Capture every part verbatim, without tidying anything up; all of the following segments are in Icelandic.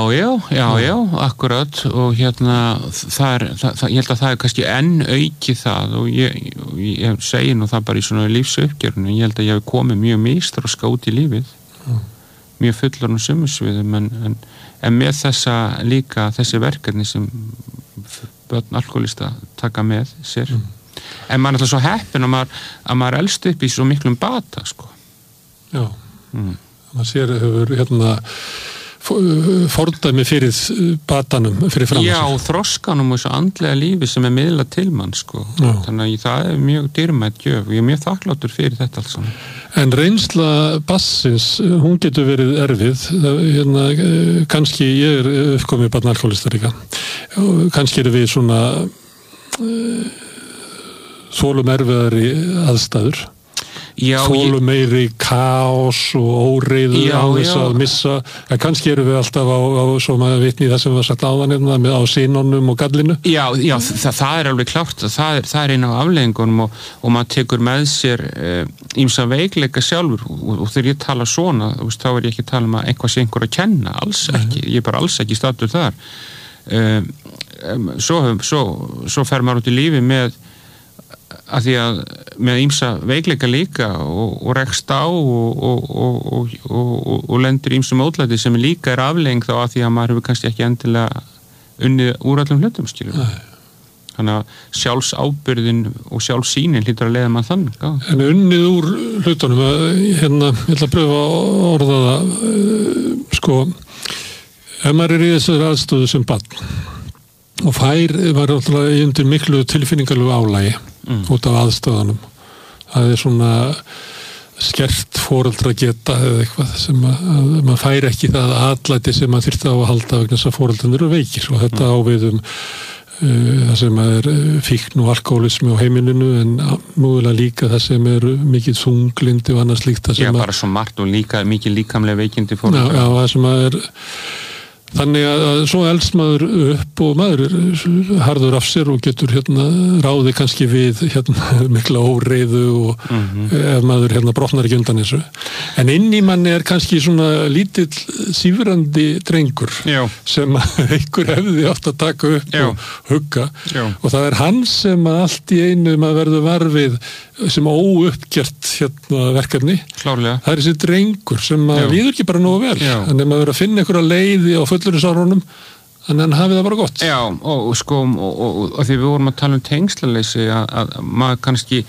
já, já, já, akkurat og hérna, það er, það, það, ég held að það er kannski enn auki það og ég, ég, ég segi nú það bara í svona lífsuppgjörinu, ég held að ég hef komið mjög misþroska út í lífið, mm. mjög fullorðnum sumusviðum, en, en, en með þessa líka, þessi verkefni sem börn alkoholista taka með sér, mm. en maður er alltaf svo heppinn að maður, að maður elst upp í svo miklum bata, sko. Já, mm. maður sér hefur hérna fordæmi fyrir batanum, fyrir fram. Já, þroskanum og þessu andlega lífi sem er miðlað til mann, sko. Já. Þannig að það er mjög dýrmætt gjöf og ég er mjög þakkláttur fyrir þetta alls saman. En reynsla bassins, hún getur verið erfið, hérna, kannski ég er uppkomið barnalkoholista líka, kannski eru við svona þolum erfiðari aðstæður, já, þolum ég... meiri kaos og óreiðu á þess að missa, ja, kannski eru við alltaf á, á svo maður vitni í það sem var sagt áðan hérna, á sínunum og gallinu. Já, já það, það er alveg klárt að það er, það er eina af afleiðingunum og, og maður tekur með sér ýmsa veikleika sjálfur og, og þegar ég tala svona, veist, þá er ég ekki að tala um að eitthvað sé einhver að kenna, alls ekki, ég er bara alls ekki staddur þar. Um, um, svo, svo, svo fer maður út í lífi með að því að með ýmsa veikleika líka og, og rekst á og, og, og, og, og lendur ýmsum ótlæti sem líka er afleiðing þá að því að maður hefur kannski ekki endilega unnið úr öllum hlutum, skilur. Þannig að sjálfsábyrðin og sjálfsýnin hlýtur að leiða maður þannig. Já. En unnið úr hlutunum, hérna, ég ætla að pröfa að orða það, sko, ef maður er í þessari aðstöðu sem barn og fær, var alltaf undir miklu tilfinningarlegu álægi mm. út af aðstöðunum. Það er svona skert foreldra geta eða eitthvað sem að, að maður fær ekki það atlæti sem maður þyrfti á að halda vegna þess að foreldrarnir eru veikir og þetta mm. á við um uh, það sem er fíkn og alkoholismi á heimilinu en múðulega líka það sem er mikið þunglindi og annað slíkt. Já, bara svo margt og líka mikið líkamlega veikindi foreldra. Já, já, það sem að er þannig að svo elst maður upp og maður er harður af sér og getur hérna ráði kannski við hérna mikla óreiðu og mm-hmm. ef maður hérna brotnar ekki undan þessu. En inn í manni er kannski svona lítill sífrandi drengur Já. Sem einhver hefði átt að taka upp Já. Og hugga Já. Og það er hann sem að allt í einu maður verður varfið sem óuppgjert hérna verkefni. Klárlega. Það er þessi drengur sem maður líður ekki bara nógu vel. Já. Þannig maður verður að finna einhverja leiði á fullorðinsárunum en hann hafi það bara gott. Já, og sko og, og, og því við vorum að tala um tengslaleysi að, að maður kannski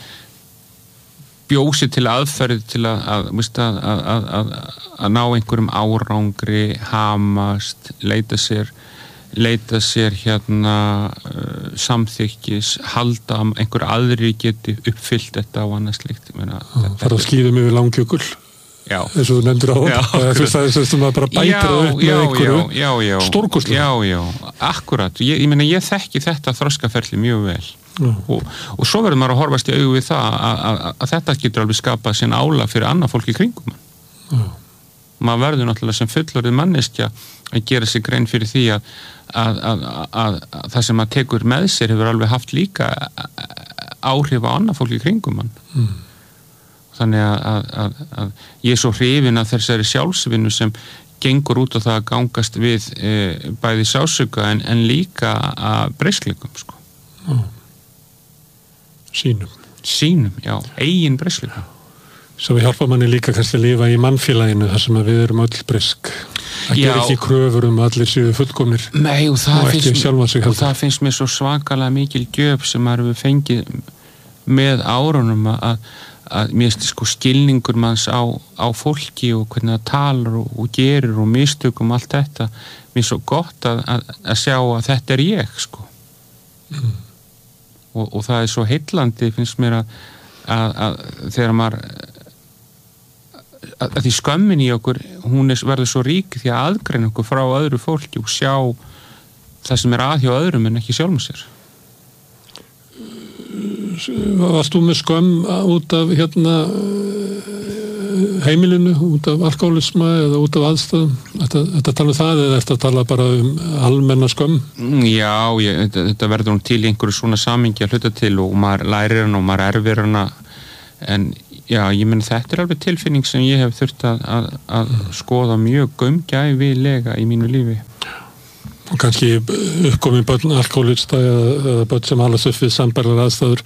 bjósi til aðferð til að, að, að, að, að, að ná einhverjum árangri, hamast, leita sér leita sér hérna uh, samþykkis, halda einhver aðri geti uppfyllt þetta og annað slíkt. Fara að skýðum yfir Langjökull. Já. Eins og þú nefndir á það er þess að maður bara bætir það upp með einhverju stórkostlega. Já, já, akkurat. Ég, ég meina, ég þekki þetta þroskaferli mjög vel og, og svo verður maður að horfast í augu við það að, að, að þetta getur alveg skapað sín álag fyrir annað fólk í kringum mann. Já. Maður verður náttúrulega sem fullorðið manneskja að gera sig grein fyrir því að, að, að, að, að það sem maður tekur með sér hefur alveg haft líka áhrif á annað fólk í kringum mann. Mm. Þannig að, að, að, að ég er svo hrifin að þessari sjálfsvinnu sem gengur út á það að gangast við e, bæði sásuga en, en líka að breysleikum, sko. Mm. Sýnum. Sýnum, já, eigin breysleikum. Svo við hjálpa manni líka kannski að lifa í mannfélaginu þar sem að við erum öll breysk. Það ger ekki kröfur um að allir séu fullkomnir. Nei, og það, og finnst, mér, og það finnst mér svo svakalega mikil gjöf sem maður hefur fengið með árunum að að mér finnst sko skilningur manns á, á fólki og hvernig það talar og, og gerir og mistökum allt þetta mér er svo gott að, að, að sjá að þetta er ég sko mm. og, og það er svo heillandi finnst mér að, að, að þegar maður að, að því skömmin í okkur hún er, verður svo rík því að aðgreina okkur frá öðru fólki og sjá það sem er að hjá öðrum en ekki sjálfum sér. Varst þú með skömm út af hérna heimilinu, út af alkoholisma eða út af aðstæðum? Þetta, þetta tala um það eða eftir að tala bara um almenna skömm? Já, ég, þetta, þetta verður nú til í einhverju svona samhengi að hluta til og maður lærir hana og maður erfir hana en já, ég menn þetta er alveg tilfinning sem ég hef þurft að, að, að mm. skoða mjög gaumgæfilega í mínu lífi. og kannski uppkomin börn alkoholista eða, eða börn sem alast upp við sambærar aðstæður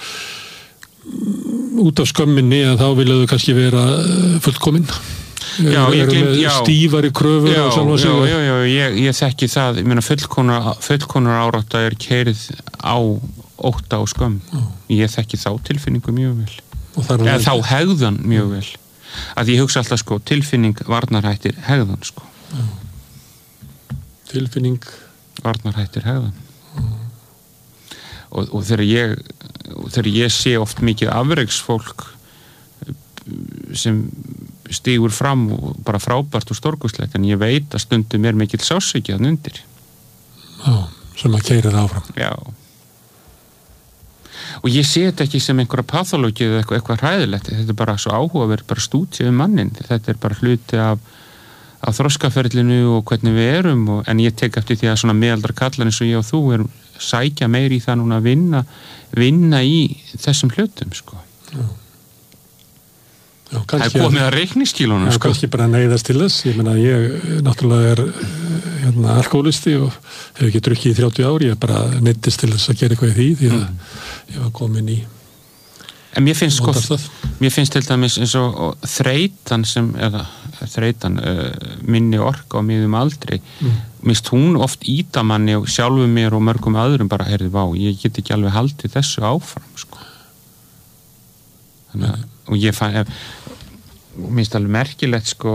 út af skömminni að þá viljaðu kannski vera fullkomin. Já, ég glimt, já. Stífari kröfur já, og sjálf að segja. Já, já, já, ég, ég þekki það, ég meina fullkonar, fullkonar árátta er keyrið á ótta og skömm. Já. Ég þekki þá tilfinningu mjög vel. Eða þá hegðan mjög vel. Að ég hugsa alltaf sko, tilfinning varnarhættir hegðan sko. Já. Tilfinning varnarhættir hegðan. Já. Og, og þegar ég, þegar ég sé oft mikið afreksfólk sem stígur fram og bara frábært og stórkostlegt en ég veit að stundum er mikill sársauki þarna undir. Já, sem að keyra það áfram. Já. Og ég sé þetta ekki sem einhverja pathológi eða eitthvað, eitthvað hræðilegt, þetta er bara svo áhugaverð, bara stúdía um mannin, þetta er bara hluti af, af þroskaferlinu og hvernig við erum, og, en ég tek eftir því að svona meðaldra kallar eins og ég og þú erum sækja meir í það núna að vinna, vinna í þessum hlutum, sko. Já. Já, það er komið að reikningskílunum sko. Kannski bara neyðast til þess, ég meina ég náttúrulega er hérna, alkoholisti og hef ekki drukkið í þrjátíu ár, ég bara neyddist til þess að gera eitthvað í því því að mm. ég var komin í en mér finnst sko, mér finnst til dæmis eins og, og þreytan sem, eða þreytan uh, minni orka á miðum aldrei mm. minnst hún oft íta manni og sjálfu mér og mörgum öðrum bara, heyrðu vá, ég get ekki alveg haldið þessu áfram sko. Þannig að mm. og ég fann, minnst alveg merkilegt sko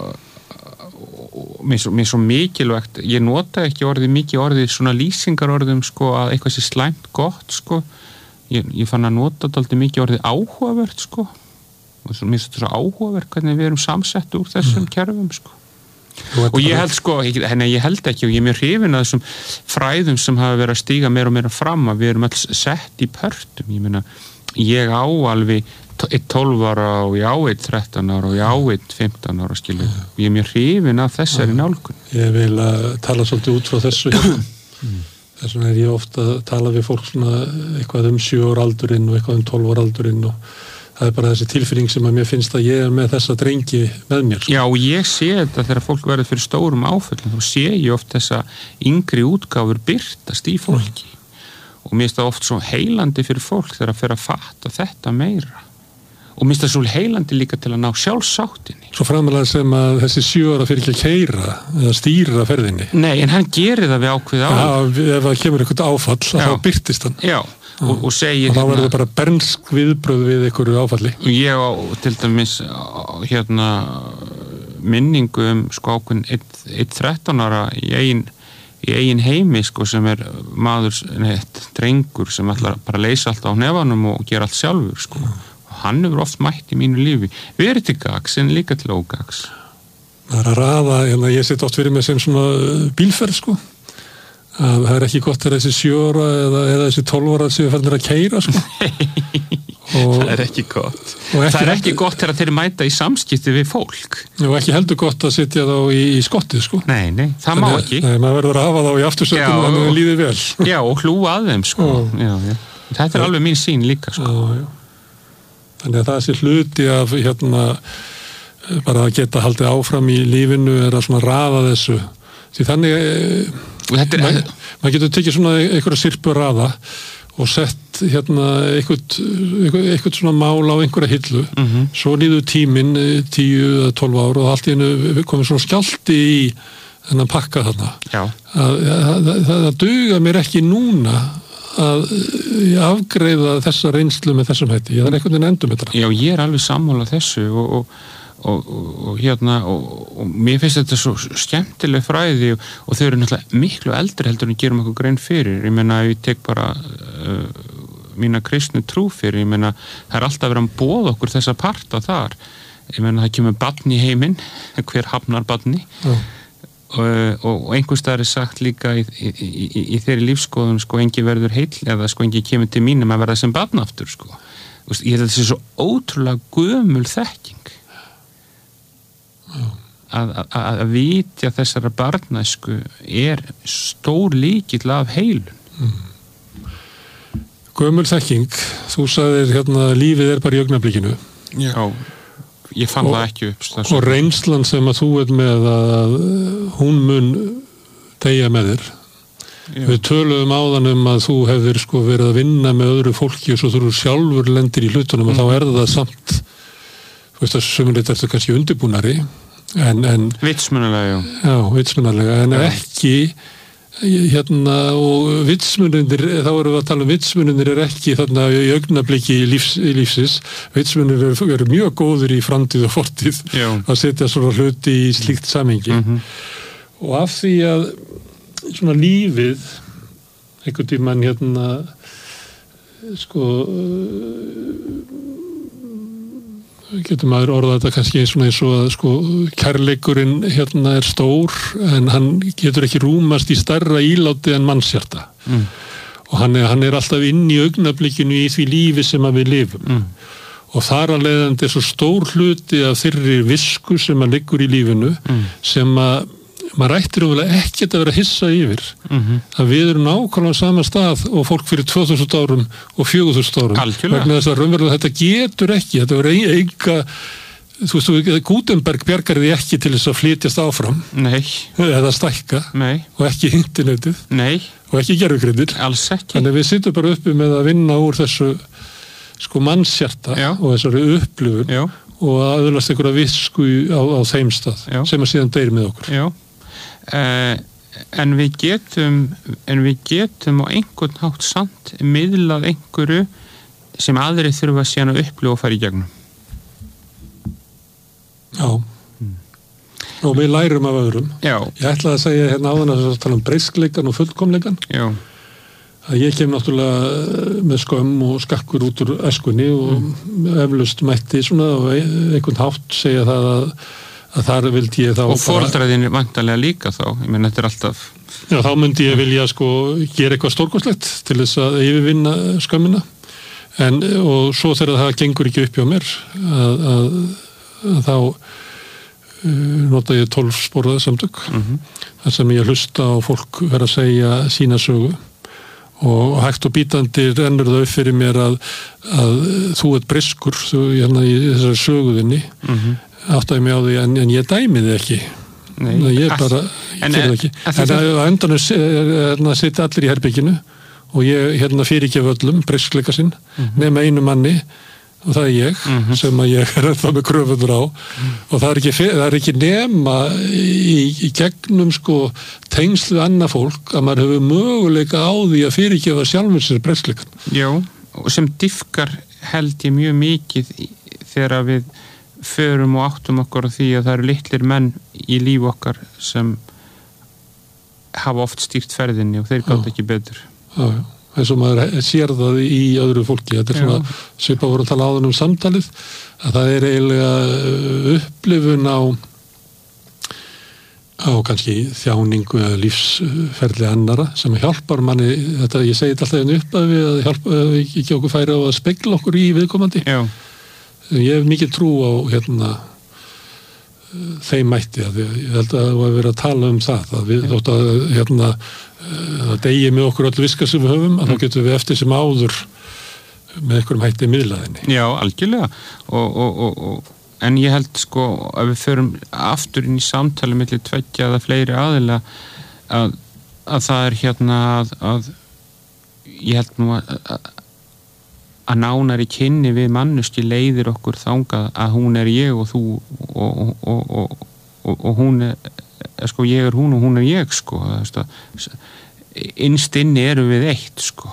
mér svo, mér svo mikilvægt ég nota ekki orðið mikið orðið svona lýsingarorðum sko að eitthvað sé slæmt gott sko ég, ég fann að nota dálítið mikið orðið áhugavert sko og svo, mér finnst þetta svo áhugavert hvernig við erum samsett úr þessum mm. kerfum sko og ég held sko, henni ég held ekki og ég er mjög hrifin að þessum fræðum sem hafa verið að stíga meira og meira fram að við erum alls sett í pörtum, ég meina ég á alveg eitt tólf ára og ég á eitt þrettán ára og ég á eitt fimmtán ára skilur ja. Ég er mjög hrifin af þessari ja. Nálgun. Ég vil að tala svolítið út frá þessu hérna. mm. Þess vegna er ég ofta að tala við fólk svona eitthvað um sjö ára aldurinn og eitthvað um tólf ára aldurinn og það er bara þessi tilfinning sem að mér finnst að ég er með þessa drengi með mér. Sko. Já, og ég sé þetta þegar fólk verður fyrir stórum áföllum þá sé ég oft þessa yngri útgáfur birtast í fólki mm. og mér finnst það oft svo heilandi fyrir fólk þegar að fyrir að fatta þetta meira. Og minnst það svo heilandi líka til að ná sjálfsáttinni. Svo framalega sem að þessi sjö ára fyrir ekki að keyra eða stýra ferðinni. Nei, en hann gerir það við ákveð á. Já, ef það kemur eitthvað áfall, þá byrtist hann. Já, og, og segir... Og þá verður það bara bernsk viðbröð við einhverju áfalli. Ég á til dæmis hérna minningu um sko ákveðin eitt þrettán ára í eigin, í eigin heimi sko sem er maður, neitt, drengur sem ætlar bara að leysa allt á hnefanum og gera allt sjálfur sko. Mm. Hann hefur oft mætt í mínu lífi verið til gags en líka til ógags það er að raða, hérna, ég set oft fyrir mig sem svona bílferð sko að það er ekki gott þegar þessi sjö ára eða, eða þessi tólf ára sem við fannir að keyra sko og, það er ekki gott ekki það er ekki heldur, gott þegar þeir mæta í samskipti við fólk og ekki heldur gott að sitja þá í, í skottið sko nei, nei, það má ekki nei, maður verður að hafa þá í aftursökum en það líður vel já, og hlúa að þeim sko já, já. Þetta er já. Alveg mín sín líka sko já, já. Þannig að það sé hluti af hérna bara að geta haldið áfram í lífinu er að svona raða þessu því þannig er, maður mað getur tekið svona einhverja sirpu raða og sett hérna eitthvað, eitthvað, eitthvað svona mál á einhverja hillu mm -hmm. svo líður tíminn tíu eða tólf ár og allt í hennu komið svona skjálti í þennan pakka þarna að, að, að, að, að duga mér ekki núna að afgreiða þessa reynslu með þessum hætti, ég þarf einhvern veginn endur með þetta. Já, ég er alveg sammála þessu og, og, og, og hérna og, og mér finnst þetta svo skemmtileg fræði og, og þau eru náttúrulega miklu eldri heldur en gerum eitthvað grein fyrir, ég meina ég tek bara uh, mína kristnu trú fyrir, ég meina það er alltaf verið að boða okkur þessa parta þar, ég meina það kemur barn í heiminn, hver hafnar barni Já. Og, og einhvers staðar er sagt líka í, í, í, í þeirri lífskoðun sko engin verður heill eða sko engin kemur til mínum að verða sem barn aftur sko ég held að þetta sé svo ótrúlega gömul þekking að, að, að vitja þessara barnæsku er stór líkill af heilun mm. Gömul þekking þú sagðir hérna lífið er bara í augnablikinu já ég fann og, það ekki upp og reynslan sem að þú er með að hún mun deyja með þér Já. Við töluðum áðan um að þú hefðir sko verið að vinna með öðru fólki og svo þú sjálfur lendir í hlutunum mm. og þá er það samt, þú veist að sömuleitt ertu kannski undirbúnari en, en vitsmunalega, já. Já, vitsmunalega, en já. Ekki hérna og vitsmunir, þá erum við að tala um vitsmunir er ekki þarna í augnabliki lífs, lífsins, vitsmunir eru, eru mjög góður í framtíð og fortíð já. Að setja svona hluti í slíkt samhengi mm-hmm. og af því að svona lífið einhvern tímann hérna sko getur maður orðað þetta kannski svona eins og að sko kærleikurinn hérna er stór en hann getur ekki rúmast í stærra íláti en mannshjarta mm. og hann er, hann er alltaf inn í augnablikinu í því lífi sem að við lifum mm. og þar að leiðandi er svo stór hluti af þeirri visku sem að liggur í lífinu mm. sem að maður ættir óvegulega ekkert að vera hissa yfir mm-hmm. að við erum nákvæmlega á sama stað og fólk fyrir tvö þúsund árum og fjögur þúsund árum algjörlega. Vegna þess að raunverulega þetta getur ekki þetta verður enga þú veist, Gutenberg bjargar því ekki til þess að flytjast áfram Nei. eða stækka Nei. Og ekki internetið Nei. Og ekki gervigreind alls ekki þannig að við sittum bara uppi með að vinna úr þessu sko mannshjarta Já. Og þessari upplifun Já. Og að öðlast einhverja visku á, á þeim stað Já. Sem að síðan deyr með okkur Já. Uh, en við getum en við getum á einhvern hátt samt miðlað einhverju sem aðri þurfa síðan að upplifa og fara í gegnum Já mm. og við lærum af öðrum Já. Ég ætlaði að segja hérna áðan að tala um breyskleikan og fullkomleikan Já. Að ég kem náttúrulega með skömm og skakkur út úr æskunni og mm. eflaust mætti svona og einhvern hátt segja það að að þar vildi ég þá og foreldræðin vantarlega líka þá ég menn þetta er alltaf já þá myndi ég vilja sko gera eitthvað stórkostlegt til þess að yfirvinna skömmina en og svo þegar það gengur ekki upp hjá mér að, að, að þá uh, nota ég tólf sporaða samtök mm-hmm. þar sem ég hlusta á fólk vera að segja sína sögu og hægt og bítandi rennur það upp fyrir mér að, að þú ert briskur þú hérna í þessari söguðinni mm-hmm. áttaði mig á því en, en ég dæmi þið ekki Nei, ég bara en, en, ekki. en á endanum sitja allir í herbygginu og ég hérna fyrirgef öllum briskleika sinn mm-hmm. nema einu manni og það er ég mm-hmm. sem að ég er ennþá með kröfundur á mm-hmm. og það er ekki, það er ekki nema í, í gegnum sko tengslu annað fólk að maður hefur möguleika á því að fyrirgefa sjálfur sér briskleikan Já, og sem diffkar held ég mjög mikið þegar við förum og áttum okkur á því að það eru litlir menn í líf okkar sem hafa oft stýrt ferðinni og þeir gátt ekki betur. Já, já. Eins og maður sér það í öðru fólki. Þetta er já. Svona, svipa voru að tala áðan um samtalið, að það er eiginlega upplifun á á kannski þjáningu eða lífsferli annara sem hjálpar manni, þetta ég segi þetta alltaf einu upp að við að hjálpa ekki okkur færi á að spegla okkur í viðkomandi. Já. Ég hef mikið trú á hérna þeim mætti að ég held að það var verið að tala um það að við þótt að hérna að degi með okkur öll viska sem við höfum að mm. þá getum við eftir sem áður með einhverjum hætti miðlaðinni. Já, algjörlega og, og, og, og en ég held sko að við förum aftur inn í samtali milli tveggja eða fleiri aðila að, að það er hérna að, að ég held nú að, að að nánari kynni við mannuski leiðir okkur þangað að hún er ég og þú og, og, og, og, og hún er sko ég er hún og hún er ég sko innst inni erum við eitt sko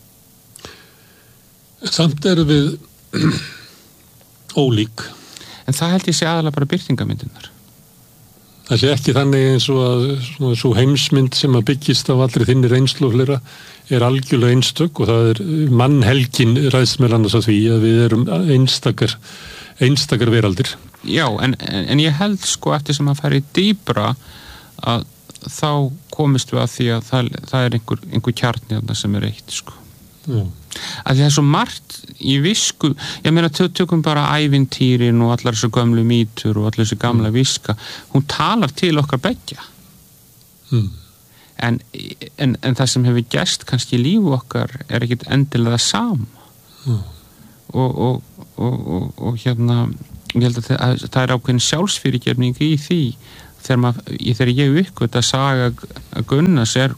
Samt erum við ólík en það held ég sé aðalega bara birtingamyndirnar Það sé ekki þannig eins og að svona, svo heimsmynd sem að byggist á allri þinni reynslu og hlera er algjörlega einstök og það er mannhelgin ræðst með annars að því að við erum einstakar einstakar veraldir. Já, en, en ég held sko eftir sem að fara í dýbra að þá komist við að því að það, það er einhver, einhver kjarni sem er eitt sko. Já. Að það er svo margt í visku, ég meina tökum bara ævintýrin og allar þessu gömlu mýtur og allar þessu gamla viska, hún talar til okkar beggja mm. en, en, en það sem hefur gerst kannski í lífu okkar er ekkit endilega sama mm. og, og, og, og, og hérna ég held að það, það er ákveðin sjálfsfyrirgefning í því þegar, maður, þegar ég uppgöt að saga að Gunnars er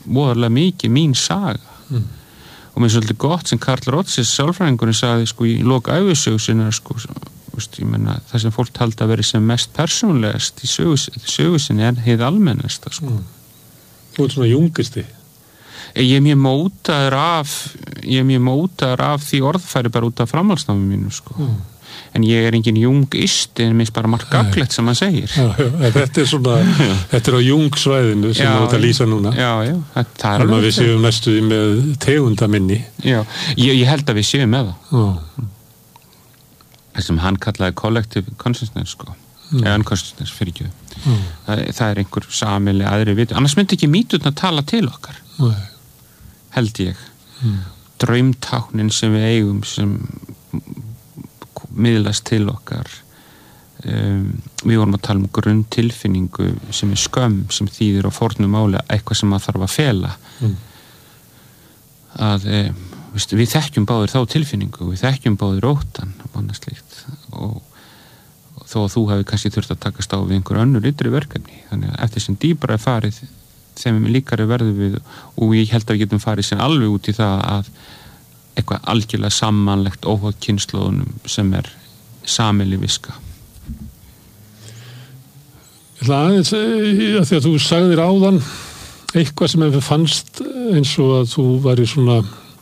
voðalega mikið mín saga mm. og mér er svolítið gott sem Karl Rotses sálfræðingurinn sagði sko í lok ævisögu sinnar sko, veist, ég menna, það sem fólk taldi að veri sem mest persónlegast í sögu, sögu sinni er hið almennasta sko. mm. Þú ert svona jungisti. Ég er mjög mótaður af ég er mjög mótaður af því orðfæri bara út af framhaldsnámi mínu sko. Mm. En ég er engin jungisti en minnst bara margt gaglegt sem hann segir. Já, já, þetta er svona þetta er á jungsvæðinu sem þú ert að lýsa núna. Já, já, það er alveg. Þannig að við séum næstu með tegundaminni. Já, ég, ég held að við séum með það. Já. Það sem hann kallaði collective consciousness sko. Mm. Eða unconsciousness fyrir ekki. Mm. Það, það er einhver samili aðri viti. Annars myndi ekki mýturna að tala til okkar. Nei. Held ég. Mm. Draumtáknin sem við eigum sem miðlast til okkar um, við vorum að tala um grunntilfinningu sem er skömm sem þýðir á fornu máli eitthvað sem maður þarf að fela mm. að um, veist, við þekkjum báðir þá tilfinningu við þekkjum báðir óttan og annað slíkt og, og þó að þú hefur kannski þurft að takast á við einhver önnur ytri verkefni þannig að eftir sem dýbra er farið þeim líkari verður við og ég held að við getum farið sem alveg út í það að eitthvað algjörlega samanlegt óháð kynslóðunum sem er samili viska. Ég ætla aðeins að því að þú sagðir áðan eitthvað sem hefur fannst eins og að þú væri svona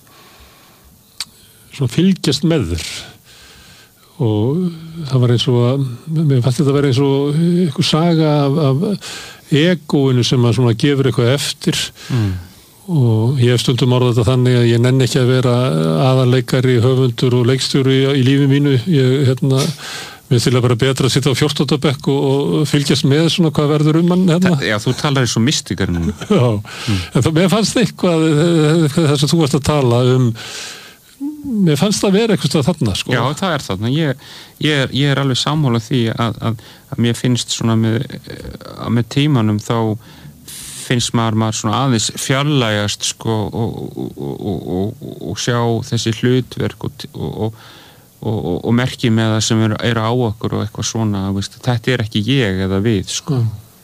svona fylgjast með þér og það var eins og að mér fannst þetta að vera eins og eitthvað saga af, af egóinu sem að svona gefur eitthvað eftir mm. og ég hef stundum orðað þetta þannig að ég nenni ekki að vera aðarleikari, höfundur og leikstjóri í, í lífi mínu ég, hérna, mér til að bara betra að sitja á fjórtánda bekk og, og fylgjast með svona hvað verður um hann hérna. Já, þú talar eins og mystikar nú Já, mm. en það, mér fannst eitthvað þess að þú varst að tala um mér fannst það vera eitthvað þarna sko. Já, það er þarna ég, ég, er, ég er alveg sammála því að, að, að mér finnst svona með, með tímanum þá finnst maður, maður svona aðeins fjarlægast sko og, og, og, og, og sjá þessi hlutverk og, og, og, og merki með það sem eru er á okkur og eitthvað svona, veist, þetta er ekki ég eða við sko.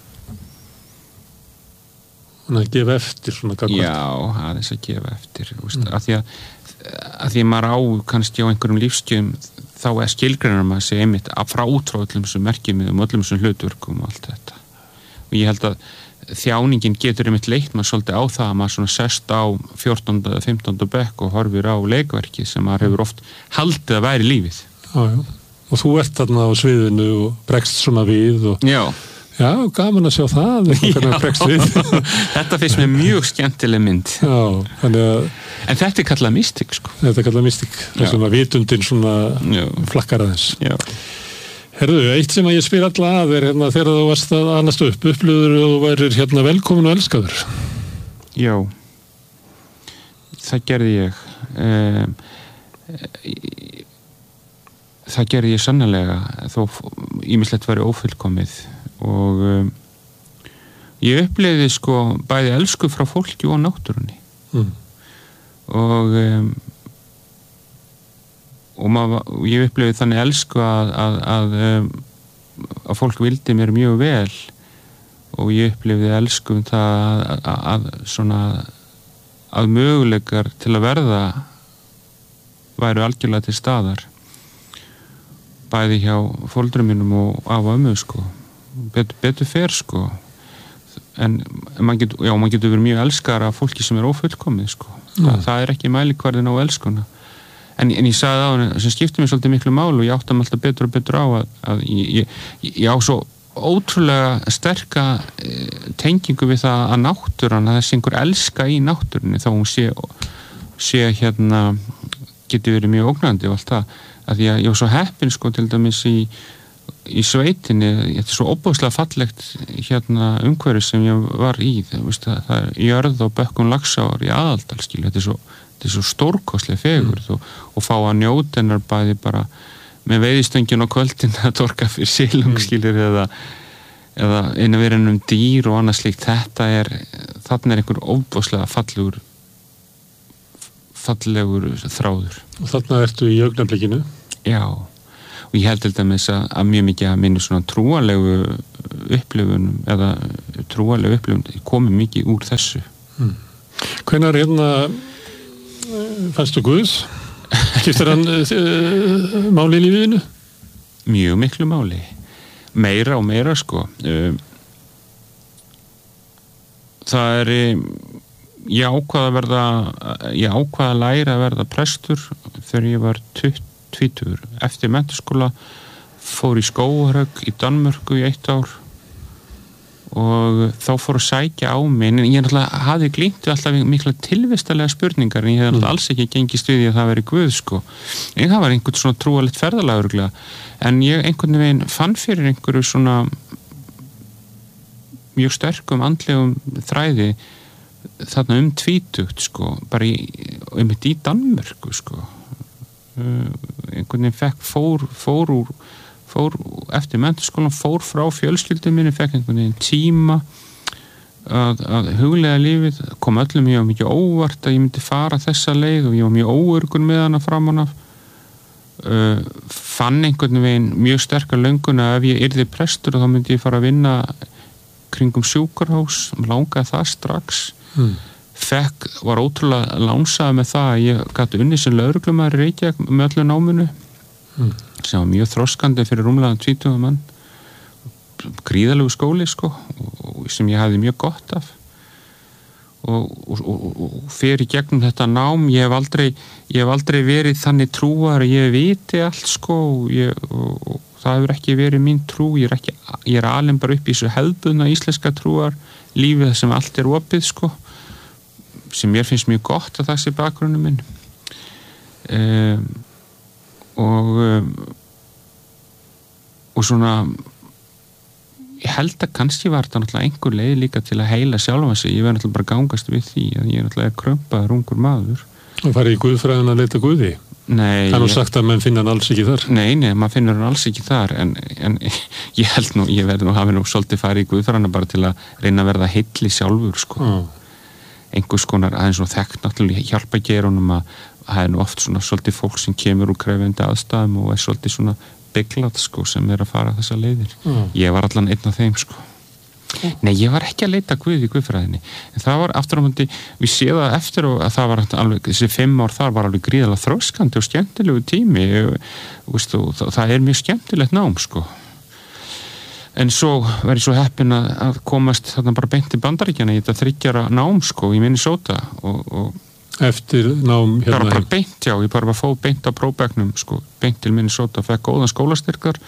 Þannig að gefa eftir svona gagvart. Já, aðeins að gefa eftir, veist, mm. að því að, að því að maður á kannski á einhverjum lífskeiðum þá er skilgreinar maður sig einmitt að frá útrá öllum sem merkimiðum, öllum sem hlutverkum og allt þetta. Og ég held að þjáningin getur einmitt leitt maður svolítið á það að maður svona sest á fjórtánda eða fimmtánda bekk og horfir á leikverki sem maður hefur oft haldið að væri lífið. Já, já. Og þú ert þarna á sviðinu og bregst svona við og... Já. Já, gaman að sjá það, hvernig að bregst við. Þetta finnst mér mjög skemmtileg mynd. Já, þannig að... En þetta er kallað mystik, sko. Þetta er kallað mystik. Það sem að vitundin svona já. Flakkar aðeins. Já. Herðu, eitt sem að ég spyr alla að er hérna þegar þú varst að annast upp, upplöður og þú værir hérna velkomin og elskaður. Já, það gerði ég. Um, það gerði ég sannarlega, þó ýmislegt væri ófullkomið og um, ég upplifði sko bæði elsku frá fólki og náttúrunni. Mm. Og... Um, og maður, ég upplifði þannig elsku að, að, að, að fólk vildi mér mjög vel og ég upplifði elsku um það að, að, að, svona, að möguleikar til að verða væru algjörlega til staðar bæði hjá foreldrum mínum og af og ömmu sko. Bet, betur fer sko en maður getur, já, maður getur verið mjög elskar af fólki sem er ófullkomið sko. mm. Þa, það er ekki mælikvarðin á elskuna. En, en ég sagði á henni, sem skipti mér svolítið miklu málu og ég átti mig alltaf betur og betur á að, að ég, ég, ég á svo ótrúlega sterka e, tengingu við það að náttúran, að þessi einhver elska í náttúrunni þá hún sé, sé hérna, geti verið mjög ógnandi og allt það, að því að ég var svo heppin sko til dæmis í, í sveitinni, þetta er svo óbúðslega fallegt hérna umhverfi sem ég var í, það, veist, það, það er jörð og bökkun Laxár í Aðaldal, skil, þetta er svo þetta er svo stórkostlega fegur mm. og, og fá að njóta hennar bæði bara með veiðistöngin og kvöldin að torka fyrir silungskilir mm. eða, eða einu verið um dýr og annað slíkt þetta er, þarna er einhver óbúslega fallegur fallegur þráður. Og þarna ertu í augnablikinu? Já, og ég held til dæmis að, að mjög mikið að minni svona trúalegu upplifun eða trúalegu upplifun komi mikið úr þessu. Mm. Hvenær hérna fannstu Guðs? Skiptir hann uh, máli í lífinu? Mjög miklu máli. Meira og meira, sko. Það er, ég ákvað að verða, ég ákvað að læra að verða prestur þegar ég var tvítugur. Eftir menntaskóla fór í Skógarhögg í Danmörku í eitt ár og þá fór að sækja á mig, en ég náttúrulega hafði glímt við alltaf mikla tilvistalega spurningar, en ég hefði náttúrulega alls ekki gengist við því að það veri Guð, sko. En það var einhvern svona trúalegt ferðalag örugglega, en ég einhvern veginn fann fyrir einhverju svona mjög sterkum andlegum þræði þarna um tvítugt, sko, bara í, um þetta í Danmörku, sko. Uh, einhvern veginn fekk fór, fór úr fór eftir menntaskólan, fór frá fjölskyldum minni, fekk einhvern veginn tíma að, að huglega lífið, kom öllum mjög mikið óvart að ég myndi fara þessa leið og ég var mjög óörgur með hana framan af. Uh, fann einhvern veginn mjög sterkar löngun að ef ég yrði prestur þá myndi ég fara að vinna kringum sjúkrahús, langaði það strax. Mm. Fekk, var ótrúlega lánsaði með það að ég gæti unnið sem lögreglumæður í Reykjavík með öllu náminu. Mm. Sem var mjög þroskandi fyrir rúmlega tvítuga mann, gríðalegu skóli, sko, og sem ég hafði mjög gott af og, og, og, og fyrir gegnum þetta nám, ég hef aldrei ég hef aldrei verið þannig trúar að ég viti allt, sko, og, ég, og, og það hefur ekki verið mín trú, ég er ekki, ég er alveg bara upp í þessu hefðbundna íslenska trúar lífið sem allt er opið, sko, sem mér finnst mjög gott að það sé bakgrunnum minn. um, og um, og svona ég held að kannski var þetta náttúrulega einhver leið líka til að heila sjálfa sig, ég verði náttúrulega bara gangast við því að ég er náttúrulega krömpaður ungur maður. Og farið í Guðfræðina að leita Guði? Nei. Það er nú sagt að mann finna hann alls ekki þar? Nei, nei, maður finnur hann alls ekki þar, en, en ég held nú, ég verði nú hafi nú svolítið farið í Guðfræðina bara til að reyna að verða heilli sjálfur, sko. Mm. Einhvers konar, aðeins svona þekkt náttúrulega hjálpa gerunum að það er nú oft svona svolítið fólk sem kemur úr krefjandi aðstæðum og er svolítið svona bygglat, sko, sem er að fara þessa leiðir. Mm. Ég var allan einn af þeim, sko. Mm. Nei, ég var ekki að leita Guð í Guðfræðinni. En það var aftur á móti, við séð það eftir og að það var alveg, þessi fimm ár þar var alveg gríðalega þroskandi og skemmtilegu tími. Veist, og það, það er mjög skemmtilegt nám, sko. En svo var ég svo heppinn að, að komast þarna bara beint til Bandaríkjanna í þetta þryggjara nám, sko, í Minnesota og, og eftir nám hérna bara, bara beint, já, ég bara fóð beint á prófbekknum, sko, beint til Minnesota, fekk góðan skólastyrkar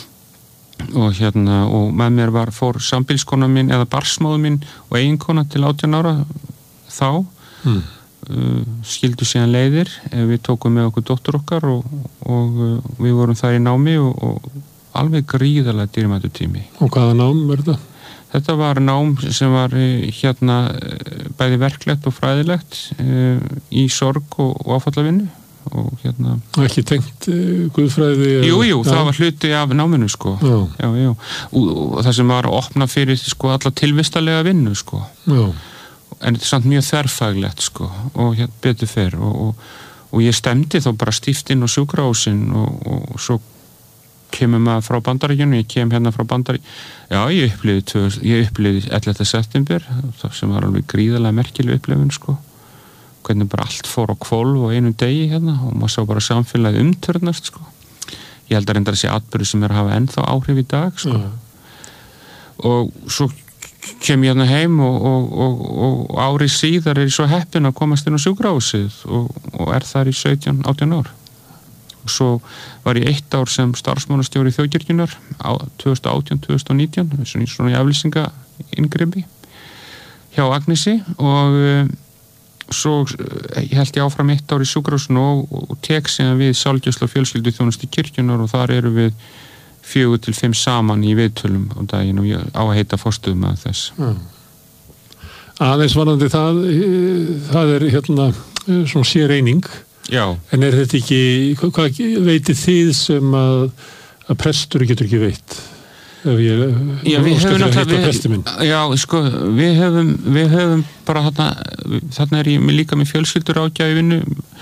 og hérna, og með mér var fór sambýlskona mín eða barsmóðu mín og eiginkona til átján ára þá mm. uh, skildu síðan leiðir, við tókum með okkur dóttur okkar og, og uh, við vorum þar í námi og, og alveg gríðalega dýrmætu tími. Og hvaða nám var þetta? Þetta var nám sem var hérna bæði verklegt og fræðilegt uh, í sorg og, og áfallavinnu og hérna... Ekki tengt uh, guðfræði? Jú, jú, ja. Það var hluti af náminu, sko. Já. Já, já. Og, og það sem var að opna fyrir, sko, alla tilvistalega vinnu, sko. Já. En þetta er samt mjög þverfaglegt, sko, og hérna betur fer og, og, og ég stemdi þá bara stíft inn á sjúkrahúsin og, og, og svo kemur maður frá Bandaríkjunum, ég kem hérna frá Bandaríkjunum, já, ég upplifði, ég upplifði ellefta september, það sem var alveg gríðalega merkileg upplifun, sko, hvernig bara allt fór á hvolf og einu degi hérna og maður sá bara samfélagið umturnast, sko. Ég held að reynda þessi atburður sem er að hafa ennþá áhrif í dag, sko. Mm. Og svo kem ég hérna heim og, og, og, og árið síðar er ég svo heppinn að komast inn á sjúkrahúsið og, og er þar í sautján, átján ár. Og svo var ég eitt ár sem starfsmannastjóri Þjóðkirkjunnar á tvö þúsund og átján til tvö þúsund og nítján, svona í svona jafnlýsinga inngripi hjá Agnesi og uh, svo ég held ég áfram eitt ár í sjúkrahúsinu og, og, og tek síðan við sálgæslu og fjölskyldu þjónustu kirkjunnar og þar eru við fjögur til fimm saman í viðtölum á daginn og ég á að heita forstöðum að þess. Mm. Aðeins varandi það, það er hérna svona sér eining. Já. En er þetta ekki, hvað veitir þið sem að, að prestur getur ekki veit? Ef ég já, við höfum náttúrulega, já, sko, við höfum, við höfum bara þarna, þarna er ég líka með fjölskyldur ágæfinu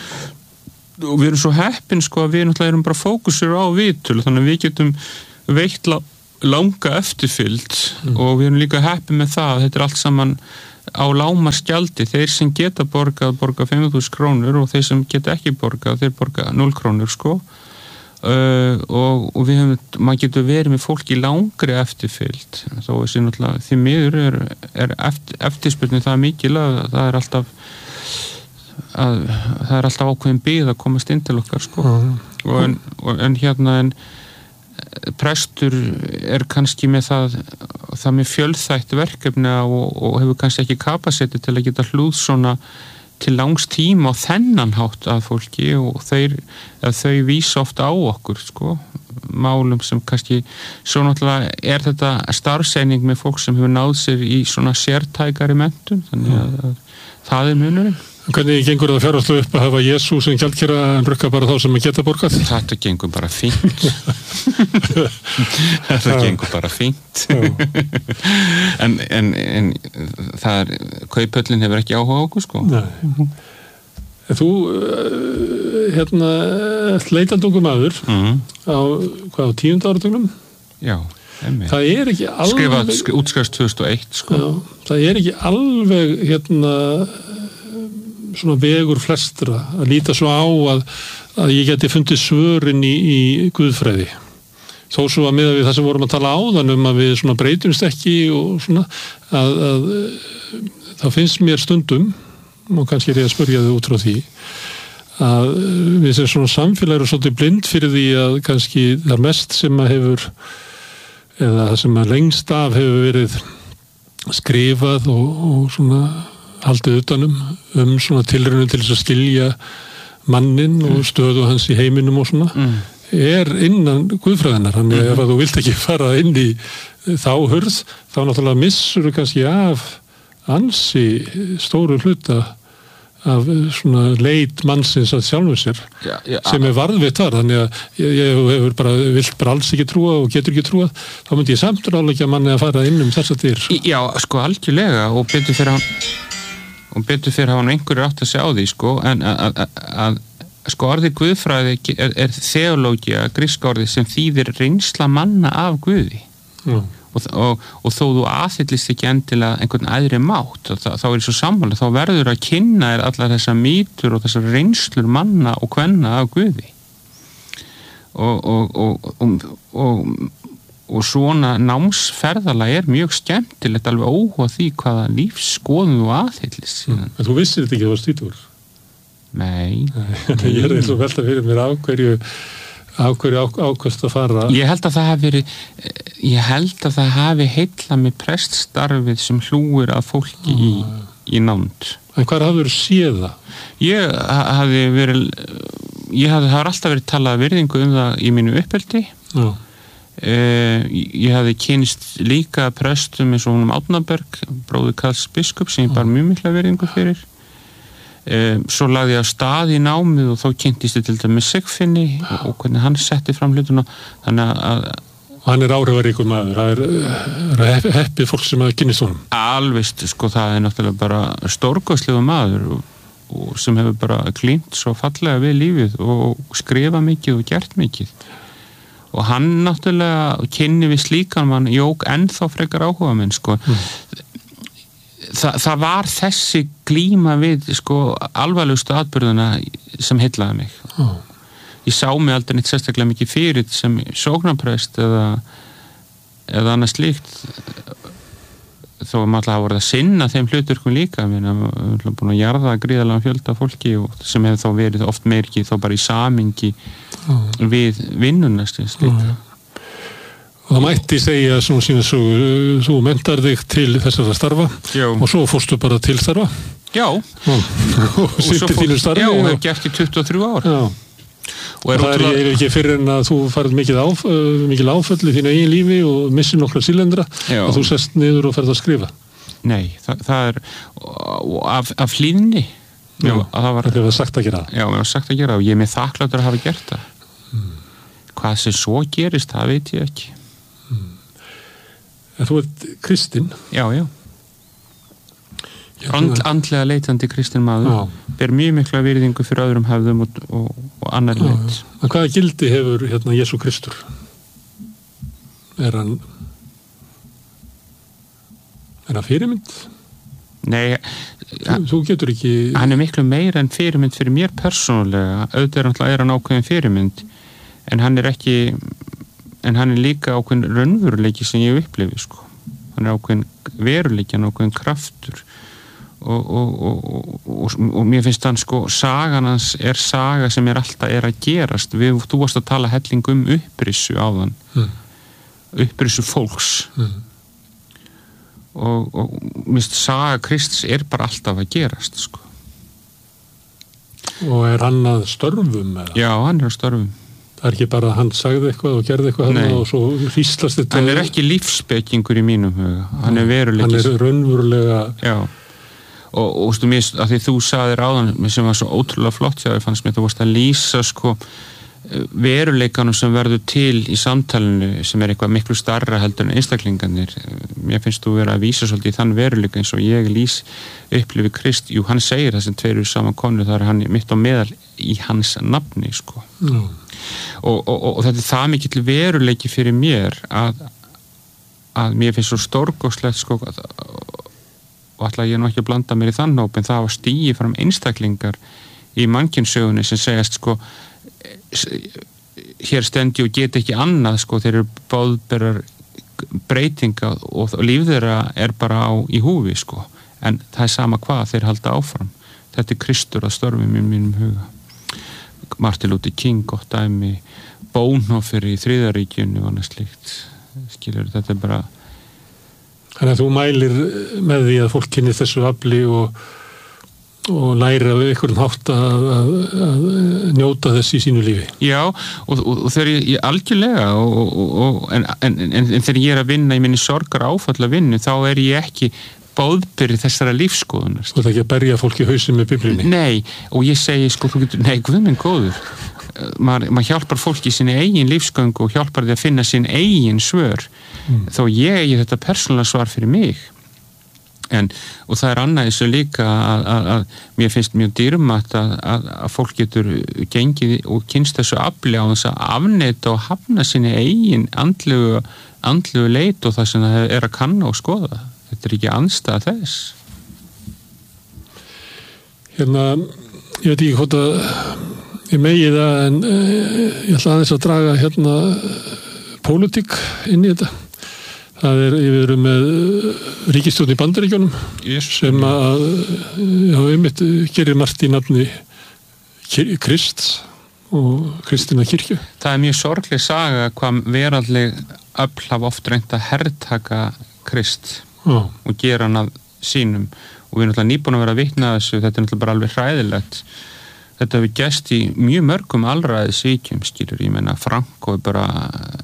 og við erum svo heppin, sko, að við náttúrulega erum bara fókusur á viðtöl, þannig að við getum veitt langa eftirfylgd mm. og við erum líka heppin með það, þetta er allt saman á lágmarksgjaldi, þeir sem geta borgað borga fimm þúsund krónur og þeir sem geta ekki borgað, þeir borga núll krónur sko uh, og, og við hefum, maður getur verið með fólk í langri eftirfylgd þó þessi náttúrulega því miður er, er eftir, eftirspurnin það mikil að það er alltaf að það er alltaf ákveðin bið að komast inn til okkar sko mm. og, en, og en hérna en prestur er kannski með það það með fjölþætt verkefni og, og hefur kannski ekki kapasiti til að geta hlúð svona til langs tíma á þennan hátt að fólki og þeir, þau vísa ofta á okkur sko, málum sem kannski svo náttúrulega er þetta starfseining með fólk sem hefur náð sér í svona sértækari menntun þannig að, að það er munurinn. Hvernig gengur það fjárhagslega upp að hafa Jesú sem gjaldkera en brugga bara þá sem að geta borgað? Þetta gengur bara fínt. Þetta gengur bara fínt. en, en, en það er, kauphöllin hefur ekki áhuga á okkur sko. Nei. Þú, hérna, leitandi ungur maður mm. á, hvað, á tíunda áratugnum? Já. Einmitt. Það er ekki alveg... Skrifað, skri, útskrifast tvö þúsund og eitt sko. Já, það er ekki alveg, hérna... svona vegur flestra að líta svo á að, að ég geti fundið svörin í, í guðfræði þó svo að miða við það sem vorum að tala áðan um að við svona breytumst ekki og svona að, að það finnst mér stundum og kannski er ég að spyrja þau út frá því að við sem svona samfélag erum svolítið blind fyrir því að kannski það mest sem að hefur eða það sem að lengst af hefur verið skrifað og, og svona haldið utanum um svona tilraunir til þess að skilja mannin mm. og stöðu hans í heiminum og svona mm. er innan guðfræðinar þannig að mm. ef þú vilt ekki fara inn í þá hurð, þá náttúrulega missur þú kannski af ansi stóru hluta af svona leit mannsins að sjálfum sér já, já, sem er varðveitt þar þannig að ég, ég hefur bara vilt bara alls ekki trúa og getur ekki trúa þá myndi ég samt ráðleggja manni að fara inn um þessa dyr. Já, sko algjörlega og betur fyrir hann og betur fyrir hafa einhverju átt að sjá því sko, en að sko orðið guðfræði er, er þeológía, gríska orðið sem þýðir reynsla manna af Guði mm. og, og, og þó þú aðhyllist ekki endilega einhvern æðri mátt þá, þá er svo sammála, þá verður að kynna er allar þessar mýtur og þessar reynslur manna og kvenna af Guði og og, og, og, og og svona námsferðala er mjög skemmtilegt alveg óhvað því hvaða lífsskoðun þú aðhyllist mm. En þú vissir þetta ekki að það var stýtur? Nei. Nei. Ég er eins og velta fyrir mér af hverju af hverju ákvæmst að fara Ég held að það hafi verið ég held að það hafi heilla með preststarfið sem hlúir að fólki mm. í, í nánd. En hvað hafður séð það? Ég hafði verið ég hafði, hafði alltaf verið talað virðingu um það í mínu uppeldi Já Uh, ég hafði kynst líka prestum eins og honum Árnaberg bróður Karls biskup sem ég bar mjög mikla virðingu fyrir uh, svo lagði ég á stað í námið og þá kynntist ég til dæmis Sigfinni og, og hvernig hann setti fram hlutuna þannig að hann er áhrifaríkur maður það er, er heppið fólk sem að kynist honum alveg, sko það er náttúrulega bara stórkostlegu maður og, og sem hefur bara klínt svo fallega við lífið og skrifað mikið og gert mikið og hann náttúrulega kynni við slíkan mann jók ennþá frekar áhuga minn sko mm. Þa, það var þessi glíma við sko alvarlegustu atburðuna sem heillaði mig oh. Ég sá mig aldrei neitt sérstaklega mikið fyrir sem sóknarprest eða eða annað slíkt þó að maður alltaf voruð að sinna þeim hluturkum líka við erum búin að jarða gríðarlega fjölda fólki og sem hefur þá verið oft meirki þá bara í samingi oh. við vinnuna slíkt oh. Og það mætti segja svona sína svo þú mentar þig til þessara starfa Já. Og svo fórstu bara til starfa Já og sýtti þínu starfi Já, og hef gert í tuttugu og þrjú ár Já og er það er, er ekki fyrir en að þú farið mikið, áf, uh, mikið áföll í þínu eigin lífi og missir nokkra sílendra og þú sest niður og ferð að skrifa Nei, það, það er af, af hlýðni Já, það var, það var sagt að gera Já, mér var sagt að gera og ég er með þakkláttur að hafa gert það hmm. Hvað sem svo gerist, það veit ég ekki hmm. En þú ert kristinn Já, já And, andlega leitandi kristinn maður Já. Ber mjög mikla virðingu fyrir öðrum hefðum og, og, og annar leit En hvaða gildi hefur hérna Jesú Kristur? Er hann er hann fyrirmynd? Nei, þú, þú getur ekki hann er miklu meira en fyrirmynd fyrir mér persónulega, auðvitað er hann ákveðin fyrirmynd en hann er ekki en hann er líka ákveðin raunveruleiki sem ég upplifi sko. Hann er ákveðin veruleiki, hann er ákveðin kraftur og, og, og, og, og mér finnst hann sko, sagan hans er saga sem er alltaf er að gerast. Við, þú varst að tala helling um upprissu áðan mm. upprissu fólks mm. og, og minnst saga Krists er bara alltaf að gerast sko. Og er hann að störfum? Eða? Já, hann er að störfum. Það er ekki bara að hann sagði eitthvað og gerði eitthvað hann og svo hríslast þetta. Hann er ekki lífsspekingur í mínum huga. Hann er veruleikis. Hann er raunverulega... Já. Og, og stu, mér, að því þú sagðir áðan sem var svo ótrúlega flott þegar fannst mér þú varst að lýsa sko veruleikanum sem verður til í samtalenu sem er eitthvað miklu starra heldur en einstaklingarnir. Mér finnst þú vera að vísa svolítið í þann veruleika eins og ég lýs upplifi Krist. Jú, hann segir það sem tveir eru saman konur, það er hann mitt á meðal í hans nafni sko. Mm. Og, og, og, og þetta er það mikill veruleiki fyrir mér að, að mér finnst svo stórkostlegt sko, og ætla ég nú ekki að blanda mér í þann hóp en það var stígi fram einstaklingar í mannkynssögunni sem segjast sko hér stendi og get ekki annað sko, þeir eru báðberar breytinga og líf þeirra er bara á í húfi sko, en það er sama hvað þeir halda áfram. Þetta er Kristur að störfum í mínum huga. Martin Luther King, gott dæmi, Bonhoeffer í Þriðaríkjunni og annað slíkt. Skilur, þetta er bara... Þannig að þú mælir með því að fólk kynni þessu afli og og læri af einhvern hátt að, að, að njóta þess í sínu lífi. Já, og, og, og þegar ég, ég algjörlega og, og, en, en, en, en þegar ég er að vinna í minni sorgar áfalla vinnu, þá er ég ekki báðbyrði þessara lífskoðunar. Þú ert ekki að berja fólk í hausinn með Biblíunni? Nei, og ég segi sko, þú getur, nei, guð minn góður. Maður mað hjálpar fólki í sinni eigin lífsgöngu og hjálpar því að finna sín eigin svör. Mm. Þó ég eigi þetta persónulega svar fyrir mig. En, og það er annað þessu líka að, að, að mér finnst mjög dýrmætt að, að, að fólk getur gengið og kynst þessu afli á þess að afneita og hafna sinni eigin andlegu, andlegu leit og það sem það er að kanna og skoða. Þetta er ekki andstæða þess. Hérna, ég veit ekki hvort að ég megi það en eh, ég ætla aðeins að draga hérna pólitík inn í þetta. Það er, við erum með ríkisstjórn í Bandaríkjunum yes. sem að, já, einmitt gerir margt í nafni Krists og Kristinna kirkju. Það er mjög sorgleg saga hvað veraldleg öfl hafa oft reynt að herrtaka Krist já. Og gera hann að sínum og við erum náttúrulega nýbúin að vera að vitna þessu, þetta er náttúrulega bara alveg hræðilegt. Þetta hefur gerst í mjög mörgum alræðisríkjum, skilur, ég meina Franko er bara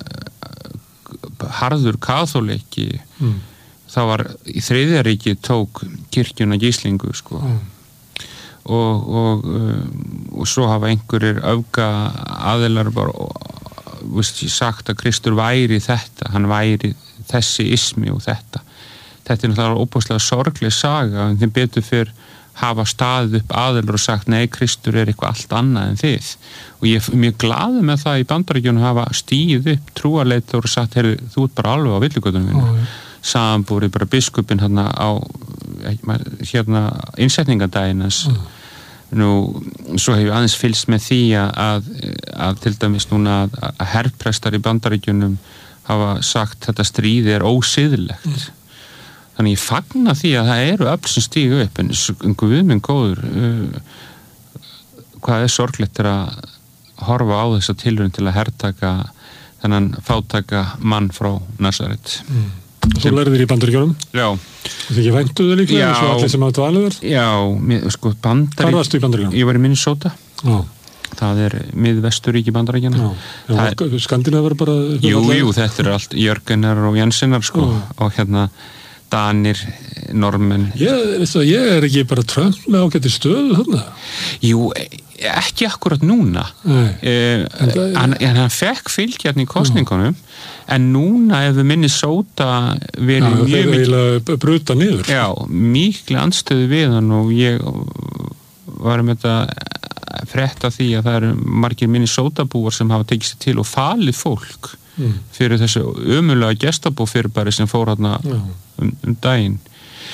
harður kaþólikki mm. það var í Þriðja ríki tók kirkjuna gíslingu sko mm. og, og, og svo hafa einhverjir öfga aðilar bara veist, sagt að Kristur væri þetta, hann væri þessi ismi og þetta þetta er náttúrulega óbúslega sorgleg saga en þeim betur fyrr hafa staðið upp aðilar og sagt nei, Kristur er eitthvað allt annað en þið og ég er mjög glaður með það í Bandaríkjunum hafa stíð upp trúarleitur og sagt, heyrðu, þú ert bara alveg á villigötunum minni oh, samanbúrið bara biskupinn hérna á hérna innsetningadaginn oh. Nú, svo hef ég aðeins fylgst með því að, að til dæmis núna að, að herrprestar í Bandaríkjunum hafa sagt þetta stríði er ósiðlegt mm. Þannig ég fagna því að það eru öfl sem stígu upp en guð minn góður uh, hvað er sorglegt er að horfa á þessa tilraun til að herrtaka þennan fátaka mann frá Nasaret. Mm. Þú lærðir í Bandaríkjunum? Já. Þú ekki væntuðu líka eins og allir sem hafa dvalið þar? Já, mér, sko Bandarík... Hvar varstu í Bandaríkjunum? Ég var í Minnesota. Já. Það er miðvesturíki Bandaríkjana. Já, já Skandinavar bara... Jú, jú, þetta er allt Jörgenar og Jensenar sko já. Og hérna Danir, normenn. Ég, veistu, ég er ekki bara Trump með ágæti stöðu þarna. Jú, ekki akkurat núna. Eh, en hann, hann fekk fylgjarni í kosningunum, já. En núna ef við Minnesota verið já, mjög mikil... bruta niður. Já, mikil andstöðu við hann og ég var með þetta frétta því að það eru margir Minnesota búar sem hafa tekið sér til og falið fólk mm. fyrir þessu ömulega gestabófyrirbæri sem fór hérna um, um daginn.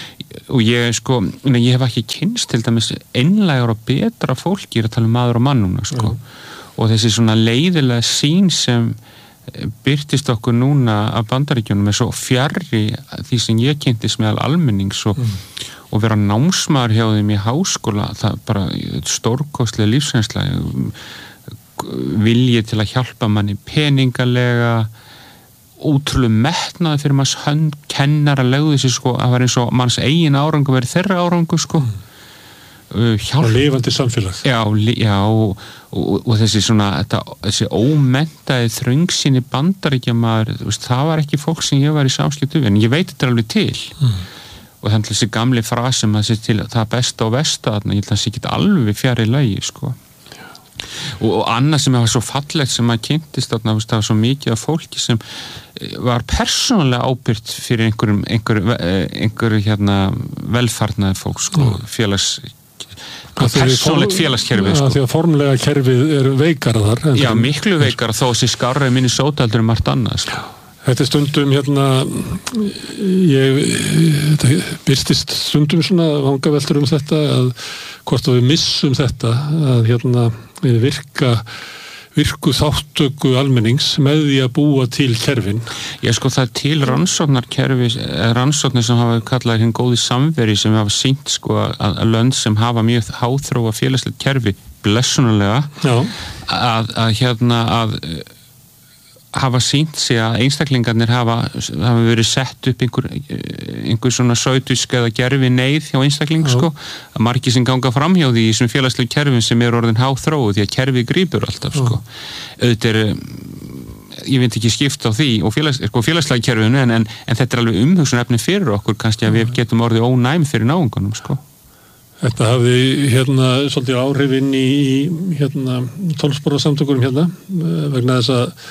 og ég sko, ég hef ekki kynst til dæmis einlægur og betra fólki, ég er að tala um maður og mann núna sko, mm. og þessi svona leiðilega sín sem birtist okkur núna af Bandaríkjunum er svo fjarri því sem ég kynntist meðal almennings og, mm. og vera námsmaður hjá þeim í háskóla, það bara stórkostlega lífsreynsla, vilji til að hjálpa manni peningalega, ótrúlega metnaði fyrir manns hönd, kennara legðu þessi sko, að vera eins og manns eigin árangur verið þeirra árangur sko. Mm. Hjálp, og lifandi samfélag. Já, já og, og, og þessi svona, þetta, þessi ómenntaði þröngsinni Bandaríkjamaður, það var ekki fólk sem ég var í samskiptu við, en ég veit þetta alveg til. Mm. Og þannig þessi gamli frasi sem að þessi til það besta og versta, ég held að það sé ekki alveg fjari lagi sko. Og, og annað sem var svo fallegt sem að kynntist þarna, það var svo mikið af fólki sem var persónulega ábyrgt fyrir einhverjum einhverju einhver, hérna, velfarnaði fólk sko, mm. félags persónulegt félagskerfi sko. Því að formlega kerfið er veikara þar. Já, miklu veikara þó þessi skárra í Minnesota heldur um margt annað sko. Þetta er stundum hérna ég þetta byrstist stundum svona vangaveltur um þetta að hvort að við missum þetta að hérna við virka virku þáttöku almennings með því að búa til kerfin. Já sko það er til rannsóknarkerfi, rannsóknir sem hafa kallað hinn góði samveri sem hafa sýnt sko að, að lönd sem hafa mjög háþróa félagslegt kerfi blessunulega að, að hérna að hafa sýnt sig að einstaklingarnir hafa, hafa verið sett upp einhver, einhver svona sautusk eða gerfi neyð hjá einstakling sko, að margir sem ganga fram hjá því í þessum félagslegu kerfin sem er orðin háþróu því að kerfið grípur alltaf sko. Auðvitað er, ég veit ekki skipta á því og félags, sko, félagslega kerfinu en, en, en þetta er alveg umhugsunarefni fyrir okkur kannski að við getum orðið ónæm fyrir náungunum sko. Þetta hafði hérna svolítið áhrifin í hérna tólsporasamtökurum hérna vegna þess að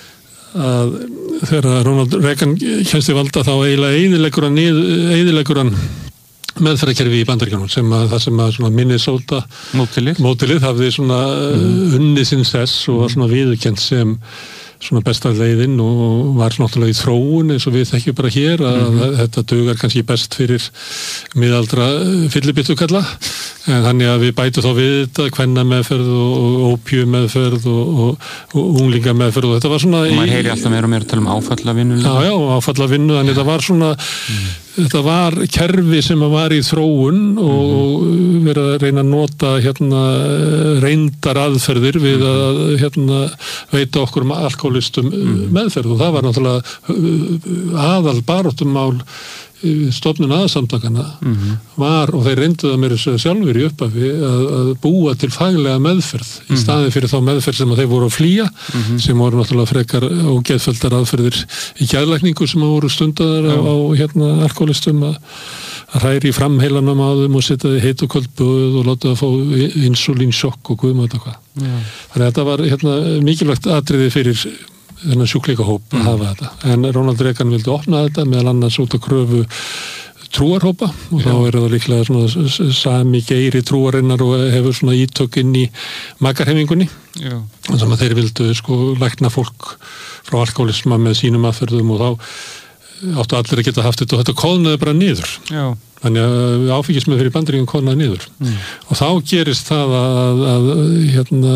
að þegar Ronald Reagan kemst í valda þá eiginlega eyðileggur hann eyðileggur hann meðferðarkerfi í Bandaríkjunum sem að það sem að svona Minnesota mótilið, mótilið hafði svona mm. unnið sinn sess og var svona viðurkennt sem svona besta leiðin og var náttúrulega í þróun eins og við þekkjum bara hér að mm-hmm. þetta dugar kannski best fyrir miðaldra fyllibittu kalla en þannig að við bætum þá við þetta kvennameðferð og ópíumeðferð og, og, og unglingameðferð og þetta var svona og maður heyri alltaf meira og meira að tala um áfallavinnu já, já, áfallavinnu, þannig þetta var svona mm. þetta var kerfi sem var í þróun og mm-hmm. verið að reyna að nota hérna reyndar aðferðir við að hérna veita okkur um alkoholistum mm-hmm. meðferð og það var náttúrulega aðal baráttumál stofnun aðsamtakana mm-hmm. var og þeir reynduðu að mér sjálfur í upphafi að, að búa til faglega meðferð mm-hmm. í staði fyrir þá meðferð sem að þeir voru að flýja mm-hmm. sem voru náttúrulega frekar og geðfelldar aðferðir í geðlækningu sem að voru stundaðar á, á hérna alkoholistum að, að hræri í framheilanum á þeim og setja þið heit og köld böð og láta það fá insulínsjokk og guðum og eitthvað. Þannig að þetta var hérna mikilvægt atriði fyrir þennan sjúkleikahóp að hafa þetta. En Ronald Reagan vildi opna þetta meðal annars út að kröfu trúarhópa og þá er það líklega svona sami geiri trúarinnar og hefur svona ítök inn í makarhefingunni. Þannig að þeir vildu sko lækna fólk frá alkoholisma með sínum aðferðum og þá áttu allir að geta haft þetta og þetta kólnaði bara niður. Já. Þannig að áfengismið fyrir Bandaríkjunum kólnaði niður. Mm. Og þá gerist það að, að hérna,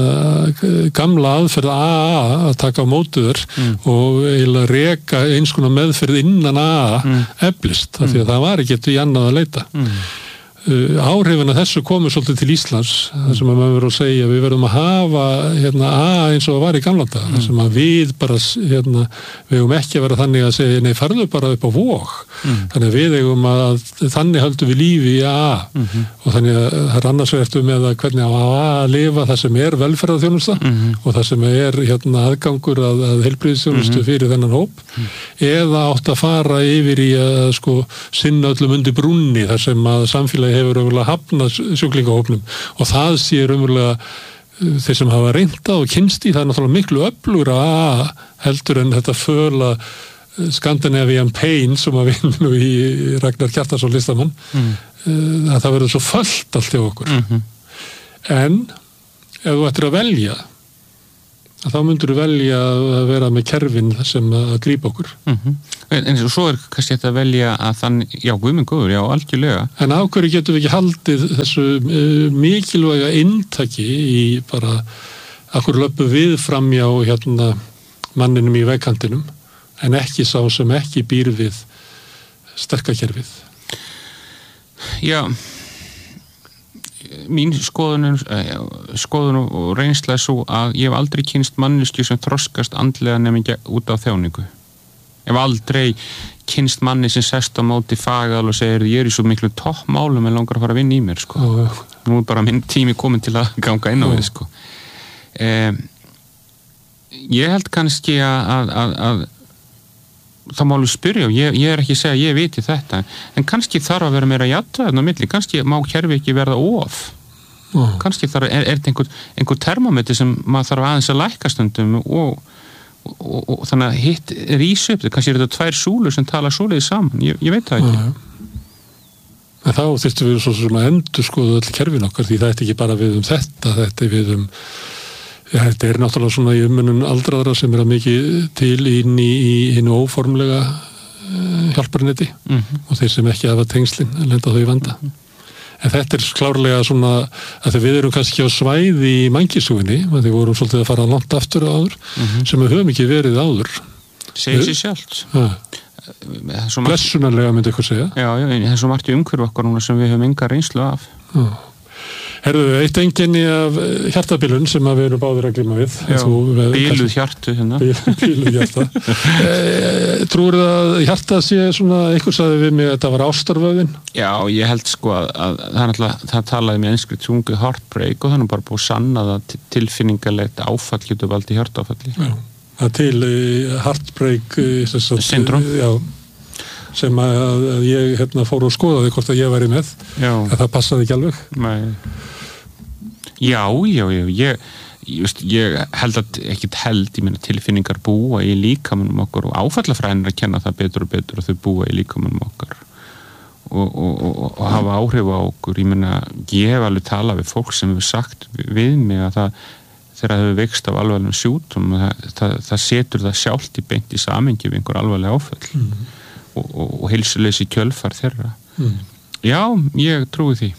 gamla aðferð A A að taka á mótuður mm. og eiginlega reka eins konar meðferð innan A A mm. eflist, af því að það var ekki í annað að leita. Mm. Uh, áhrifin að þessu komu svolítið til Íslands þar sem að maður verður að segja við verðum að hafa hérna, A eins og það var í gamla dag mm. þar sem að við bara hérna, við eigum ekki að vera þannig að segja nei farðu bara upp á vog mm. þannig að við eigum að þannig höldum við lífi í A mm-hmm. og þannig að það er annars verður með að hvernig á A að lifa það sem er velferðarþjónusta mm-hmm. og það sem er hérna, aðgangur að, að heilbrigðisþjónustu mm-hmm. fyrir þennan hóp mm. eða átt að fara yfir í að sko sinna öllum undir brúnni þar sem að samfélagi hefur umverulega hafnað sjúklingahópnum og það sé umverulega þeir sem hafa reynda og kynst í það er náttúrulega miklu öflugra að heldur en þetta föla Scandinavian Pain sem að vinna í Ragnar Kjartansson listamann mm. að það verður svo fullt allt hjá okkur mm-hmm. en ef þú ættir að velja að þá myndur velja að vera með kerfin sem að grípa okkur. Mm-hmm. En svo er kannski þetta að velja að þann, já, guðminn góður, já, algjörlega. En á hverju getum við ekki haldið þessu uh, mikilvæga inntaki í bara, akkur löpu við framjá hérna manninum í vegkantinum, en ekki sá sem ekki býr við sterkakerfið. Já, mín skoðun, skoðun og reynsla er svo að ég hef aldrei kynst manneskju sem þroskast andlega nema út á þjáningu. Ég hef aldrei kynst manni sem sest á móti fagað og segir ég er í svo miklu toppmálum en langar að fara að vinna í mér, sko. Ó, nú er bara minn tími komin til að ganga inn á við, sko. Eh, ég held kannski að, að, að það má alveg spyrja, ég, ég er ekki að segja að ég viti þetta, en kannski þarf að vera meira jafnvægi á milli, kannski má kerfi ekki verða of, oh. kannski þarf, er, er þetta einhver, einhver termometri sem maður þarf aðeins að lækka stundum og, og, og, og þannig að hitt rís upp, kannski er þetta tvær súlur sem tala svoleiðis saman, ég, ég veit það ekki. Ja. En þá þyrftum við svo sem að endur skoða öll kerfin okkar, því það er ekki bara við um þetta, þetta er við um Já, þetta er náttúrulega svona í umönnun aldraðra sem er að mikið til inn í, í hinu óformlega uh, hjálparneti mm-hmm. og þeir sem ekki hafa tengslin lenda þau í vanda. Mm-hmm. En þetta er klárlega svona að við erum kannski á svæði í mannkynssögunni, að við vorum svolítið að fara langt aftur á áður, mm-hmm. sem við höfum ekki verið áður. Segir sér sjálft. Ja. Blessunarlega myndi ykkur segja. Já, já, það er svo margt í umhverfu okkar núna sem við höfum enga reynslu af. Já. Herðu, eitt einkenni af hjartabilun sem við erum báðir að glíma við. Já, bíluð hjartu hérna. Bíluð hjarta. e, Trúir það að hjartað sé svona, einhver sagði við mig að þetta var ástarvöðin? Já, ég held sko að, að það, alltaf, það talaði með enskri tungu heartbreak og þannig bara búið sanna að tilfinningalegt áfall getur valdið hjartaáfalli. Já, það til uh, heartbreak uh, syndrom. Já. sem að, að ég hérna, fór og skoðaði hvort að ég væri með já. Að það passaði ekki alveg. Nei. Já, já, já, ég, ég, ég held að, ekkert held, ég meina tilfinningar búa í líkamanum okkar og áfallafræðin er að kenna það betur og betur og þau búa í líkamanum okkar og, og, og, og hafa áhrif á okkur. Ég meina, ég hef alveg talað við fólk sem hefur sagt við mig að það, þegar það hefur veikst af alvarlegum sjúkdóm, það, það, það setur það sjálft í beint í samhengi við einhver alvarleg áfall mm. og, og, og heilsuleysi kjölfar þeirra. Mm. Já, ég trúi því.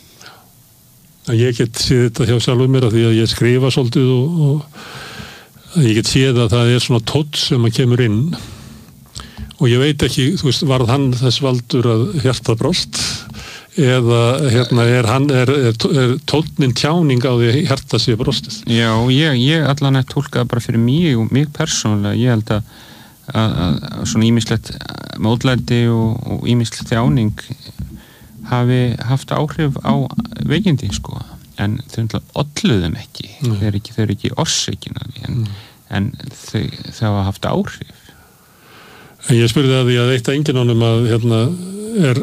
Ég get séð þetta hjá sjálfum mér að því að ég skrifa svolítið og, og ég get séð að það er svona tótt sem að kemur inn og ég veit ekki, þú veist, varð hann þess valdur að hjartað brást eða hérna er hann er, er, er tóttnin tjáning á því að hjartað sé brástið. Já, ég, ég allan að tólka bara fyrir mig og mig persónulega, ég held að, að, að svona ýmislegt mótlæti og ýmislegt þjáning hafi haft áhrif á veikindi, sko, en þau náttúrulega olluðum ekki, mm. þau eru ekki, þau eru ekki orsökin af því, en, mm. en þau, þau hafa haft áhrif. En ég spurði að því að eitt af enginunum að hérna er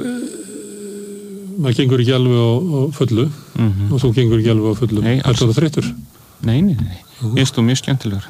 maður gengur ekki alveg á, á fullu mm-hmm. og þú gengur ekki alveg á fullu. Nei, er það þreyttur? Nei, nei, nei. Mm. Ég stóð mjög skemmtilegur.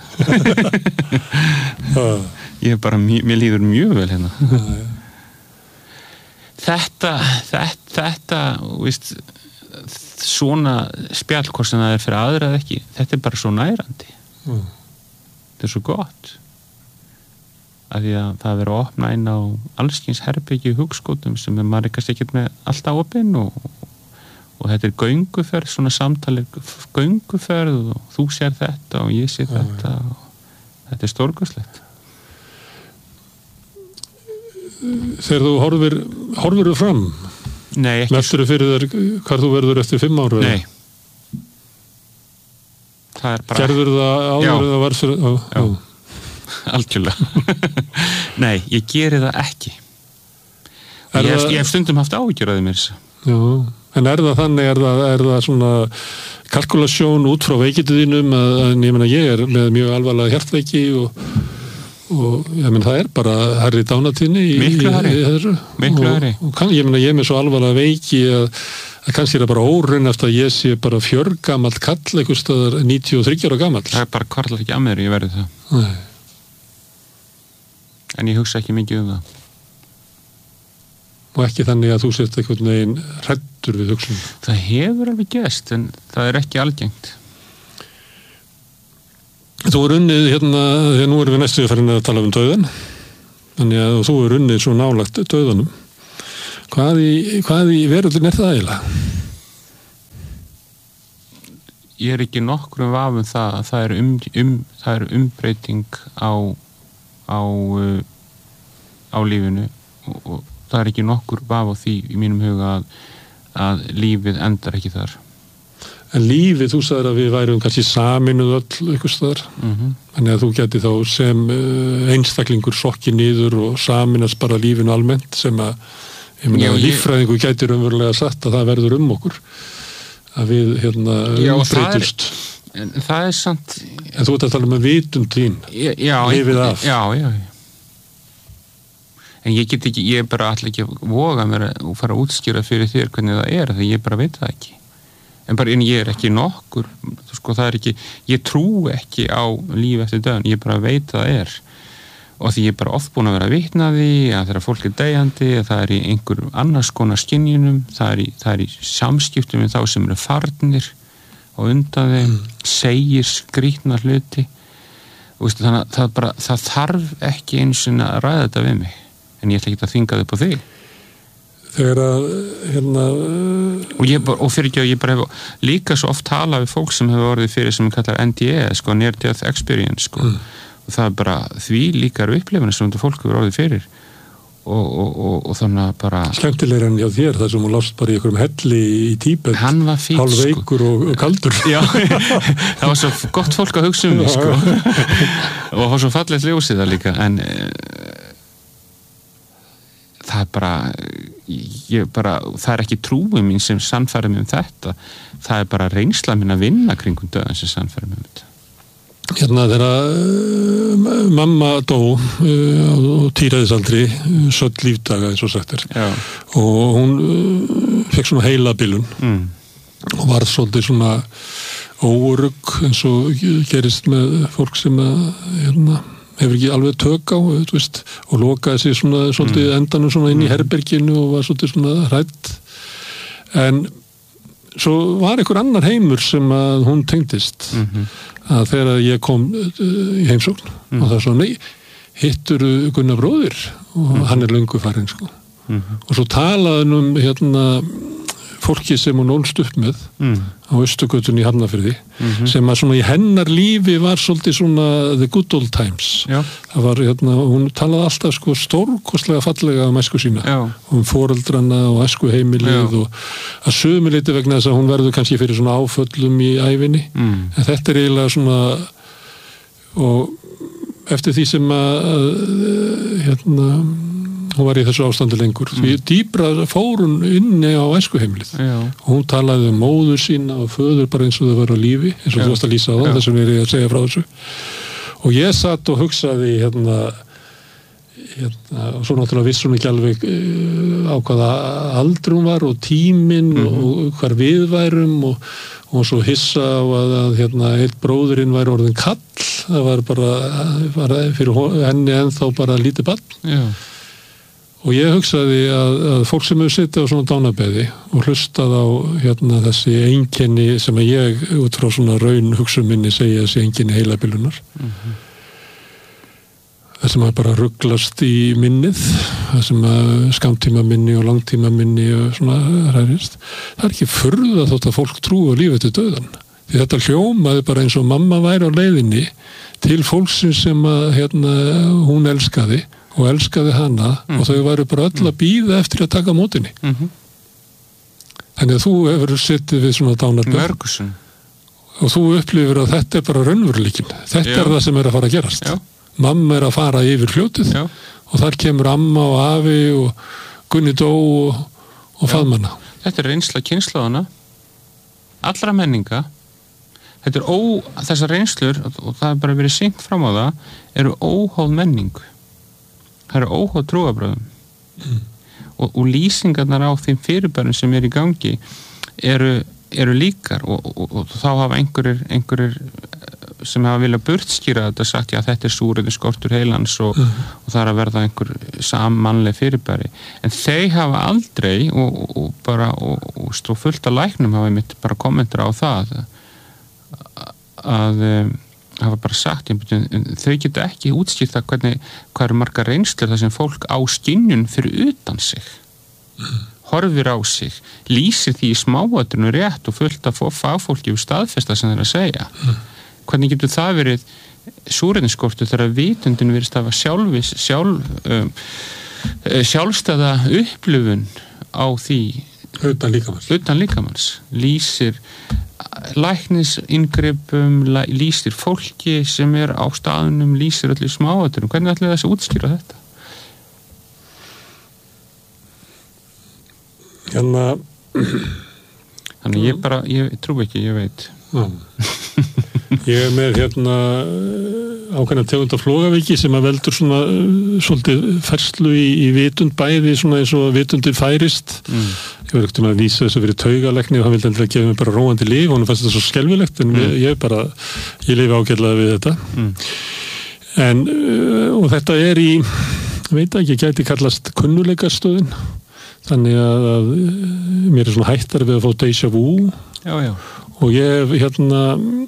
Ég er bara, mér líður mjög vel hérna. Já, já. Þetta, þetta, þetta, veist, svona spjall, hvort sem það er fyrir aðra eða ekki, þetta er bara svo nærandi. Mm. Þetta er svo gott. Af því að það verður að opna inn á allskyns herbergi hugskotum sem maður er kannski ekkert með alltaf opinn og, og þetta er gönguferð, svona samtali gönguferð og þú sér þetta og ég sé mm. þetta og þetta er stórkostlegt. Þegar þú horfir horfir þú fram? Nei, ekki. Mertur þú fyrir þér hvað þú verður eftir fimm ára? Nei. Það er bara... Gerður það áður eða var fyrir... Á, já, á. Algjörlega. Nei, ég geri það ekki. Ég, það... ég hef stundum haft áhyggjur af því mér. Já, en er það þannig, er það, er það svona kalkulasjón út frá veikituðinum að, að ég meina ég er með mjög alvarlega hjartveiki og og ég menn það er bara herri dánatíðni í, miklu herri, í, í þessu miklu herri og, og kann, ég menna ég er með svo alvarlega veiki að, að kannski er það bara óraun eftir að ég sé bara fjörgamall kall eitthvað staðar níutíu og þriggja ára gamall. Það er bara hvarlar ekki að mér ég verði það. Nei. En ég hugsa ekki mikið um það. Og ekki þannig að þú sért einhvern veginn hræddur við hugsun. Það hefur alveg gest en það er ekki algengt. þú er unnið hérna, þegar nú erum við næstu farin að tala um dauðan, þannig að þú er unnið svo nálagt dauðanum. Hvað í, hvað í veröldin er það eiginlega? Ég er ekki nokkrum vafum það að það er, um, um, það er umbreyting á, á, á lífinu og, og það er ekki nokkur vaf á því í mínum huga að, að lífið endar ekki þar. En lífið, þú sagðir að við værum kannski saminuð öll ykkur staðar, mm-hmm. Þannig að þú geti þá sem einstaklingur sokki niður og saminast bara lífinu almennt sem að, ég meina, líffræðingu gæti raunverulega sagt að það verður um okkur. Að við hérna umbreytust. En það er samt... En þú ert að tala um að vitund þín, lifið af. Já, já. En ég get ekki, ég bara alltaf ekki voga mér að fara að útskýra fyrir þér hvernig það er, því ég bara veit það ekki. En bara, en ég er ekki nokkur, sko, það er ekki, ég trú ekki á líf eftir döðan, ég bara veit það er. Og því ég er bara oft búin að vera að vitna því að þegar fólk er deyjandi, að það er í einhver annars konar skynjunum, það er í, það er í samskiptum með þá sem eru farnir og undan þeim, mm. segir skrýtna hluti. Og veistu, þannig að það, bara, það þarf ekki eins og að ræða þetta við mig, en ég ætla ekki að þvinga það upp á þig. Þegar að, hérna... Og, ég bara, og fyrir ekki að ég bara hef líka svo oft talað við fólk sem hefur orðið fyrir sem við kallar N D E, sko, Near Death Experience, sko. Mm. Og það er bara því líkar upplifunir sem þetta fólk hefur orðið fyrir og, og, og, og þannig að bara skemmtilegur en hjá þér þar sem hún lást bara í einhverjum helli í Tíbet, hálfveikur og, og kaldur. Já, það var svo gott fólk að hugsa um því, sko. Og það var svo fallegt ljósið það líka, en e, það er bara, ég bara það er ekki trúið mín sem sannfærir mig um þetta, það er bara reynsla mín að vinna kringum döðan sem sannfærir mig um þetta. Hérna þegar uh, mamma dó uh, á tíræðisaldri, uh, södd lífdaga eins og sagt er. Já. Og hún uh, fekk svona heilabilun mm. og var svolítið svona óörugg eins og gerist með fólk sem að, hérna, hefur ekki alveg tök á, þú veist, og lokaði sig svona svolítið mm. endanum svona inn í herberginu og var svolítið svona hrædd. En svo var einhver annar heimur sem að hún tengdist. Mm-hmm. Að þegar ég kom í heimsókn mm. og það svo, nei, hittur Gunnar bróðir og mm. hann er löngu farinn, sko. Mm. Og svo talaði hann um hérna fólki sem hún ólst upp með mm. á Austurgötunni í Hafnarfirði mm-hmm. sem að svona í hennar lífi var svolítið svona the good old times. Já. Það var hérna, hún talaði alltaf sko stórkostlega fallega um æsku sína. Já. Um foreldrana og æsku heimilið. Já. Og að sömu leyti vegna þess að hún verður kannski fyrir svona áföllum í ævinni mm. en þetta er eiginlega svona og eftir því sem að hérna hún var í þessu ástandi lengur. Mm. Því dýpra fór hún inni á æskuheimilið. Og hún talaði um móður sína og föður bara eins og þau var á lífi, eins og þú varst að lýsa á það, þess vegna er ég að segja frá þessu. Og ég satt og hugsaði hérna, hérna og svo náttúrulega vissi hún ekki alveg uh, á hvaða aldur hún var og tíminn mm. og hvar við værum og, og svo hissa á að, að hérna, eitt bróðurinn væri orðin kall, það var bara, var fyrir henni ennþá bara lítið barn. Já. Og ég hugsaði að, að fólk sem hefur sittið á svona dánabeði og hlustað á hérna, þessi einkenni sem að ég út frá svona raun hugsun minni segja þessi einkenni heilabilunar. Mm-hmm. Það sem að bara rugglast í minnið, það sem að skammtíma minni og langtíma minni og svona ræðist. Það er ekki furða þótt að fólk trúi á lífið til dauðan. Því þetta hljómaði bara eins og mamma væri á leiðinni til fólksins sem að hérna, hún elskaði og elskaði hana mm. og þau væru bara öll að bíða eftir að taka mótinni. Mm-hmm. Þannig að þú hefur sittið við svona dánarbörn og þú upplifir að þetta er bara raunveruleikin. Þetta Já. Er það sem er að fara að gerast. Já. Mamma er að fara yfir fljótið Já. Og þar kemur amma og afi og Gunni dó og, og faðmanna. Þetta er reynsla kynslóðana, allra menninga. Þetta er ó, þessar reynslur, og það er bara verið sýnt fram á það, eru óháð menningu. Það eru óháð trúarbröðum mm. og, og lýsingarnar á þeim fyrirbærum sem er í gangi eru, eru líkar og, og, og þá hafa einhverjir, einhverjir sem hafa viljað burtskýra þetta sagt já þetta er súrið skortur heilans og, mm. og það er að verða einhver sammannleg fyrirbæri en þeir hafa aldrei og, og bara og, og stó fullt af læknum hafa mitt bara kommentar á það að, að hafa bara sagt, þau geta ekki útskýrt það hvernig, hvað eru margar reynslur þar sem fólk á skynjun fyrir utan sig, mm. horfir á sig, lýsir því í smáatrinu rétt og fullt af fagfólki við staðfesta sem þeir að segja. Mm. Hvernig getur það verið súrefnisskortur þegar vitundin virðist hafa sjálfis, sjálf, um, sjálfstæða upplifun á því utan líkamanns, utan líkamanns. Lýsir læknisingripum, lýsir fólki sem er á staðunum, lýsir allir smáaturum. Hvernig ætlaði þessi útskýra þetta? Hérna Þannig ég bara, ég trú ekki, ég veit. Já. Ég er með hérna ákveðna tegund af flogaviki sem að veldur svona svolítið ferslu í, í vitund bæði svona eins og vitundin færist. Mm. Ég var ekkert um að lýsa þessu fyrir taugalækni og hann vildi endilega gefa mér bara róandi líf og hann fannst þetta svo skelfilegt en mm. ég bara, ég lifi ágætlega við þetta. Mm. En, og þetta er í, veit ekki, gæti kallast kunnuleikastöðin. Þannig að, að mér er svona hættar við að fá déjà vu. Já, já. Og ég hérna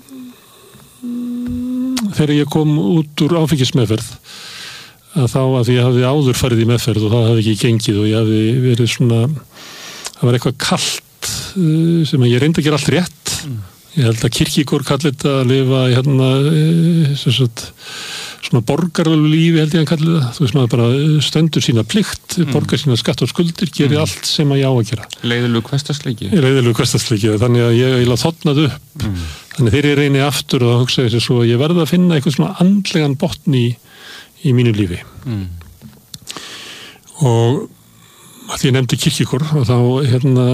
þegar ég kom út úr áfengismeðferð að þá að ég hafði áður farið í meðferð og það hafði ekki gengið og ég hafði verið svona það var eitthvað kalt sem ég reyndi að gera allt rétt. Mm. Ég held að Kierkegaard kalli þetta að lifa hérna sem sagt svona borgarlegu lífi held ég að hann kalli það. Þú veist maður bara stendur sína plikt, mm. borgar sína skatt og skuldir, gerir mm. allt sem að ég á að gera. Leiðilegu hversdagsleiki. Leiðilegu hversdagsleiki, þannig að ég eiginlega þotnaði upp. Mm. Þannig þegar ég reyni aftur og hugsa þessi svo ég verði að finna eitthvað svona andlegan botn í, í mínu lífi. Mm. Og að ég nefndi Kierkegaard og þá hérna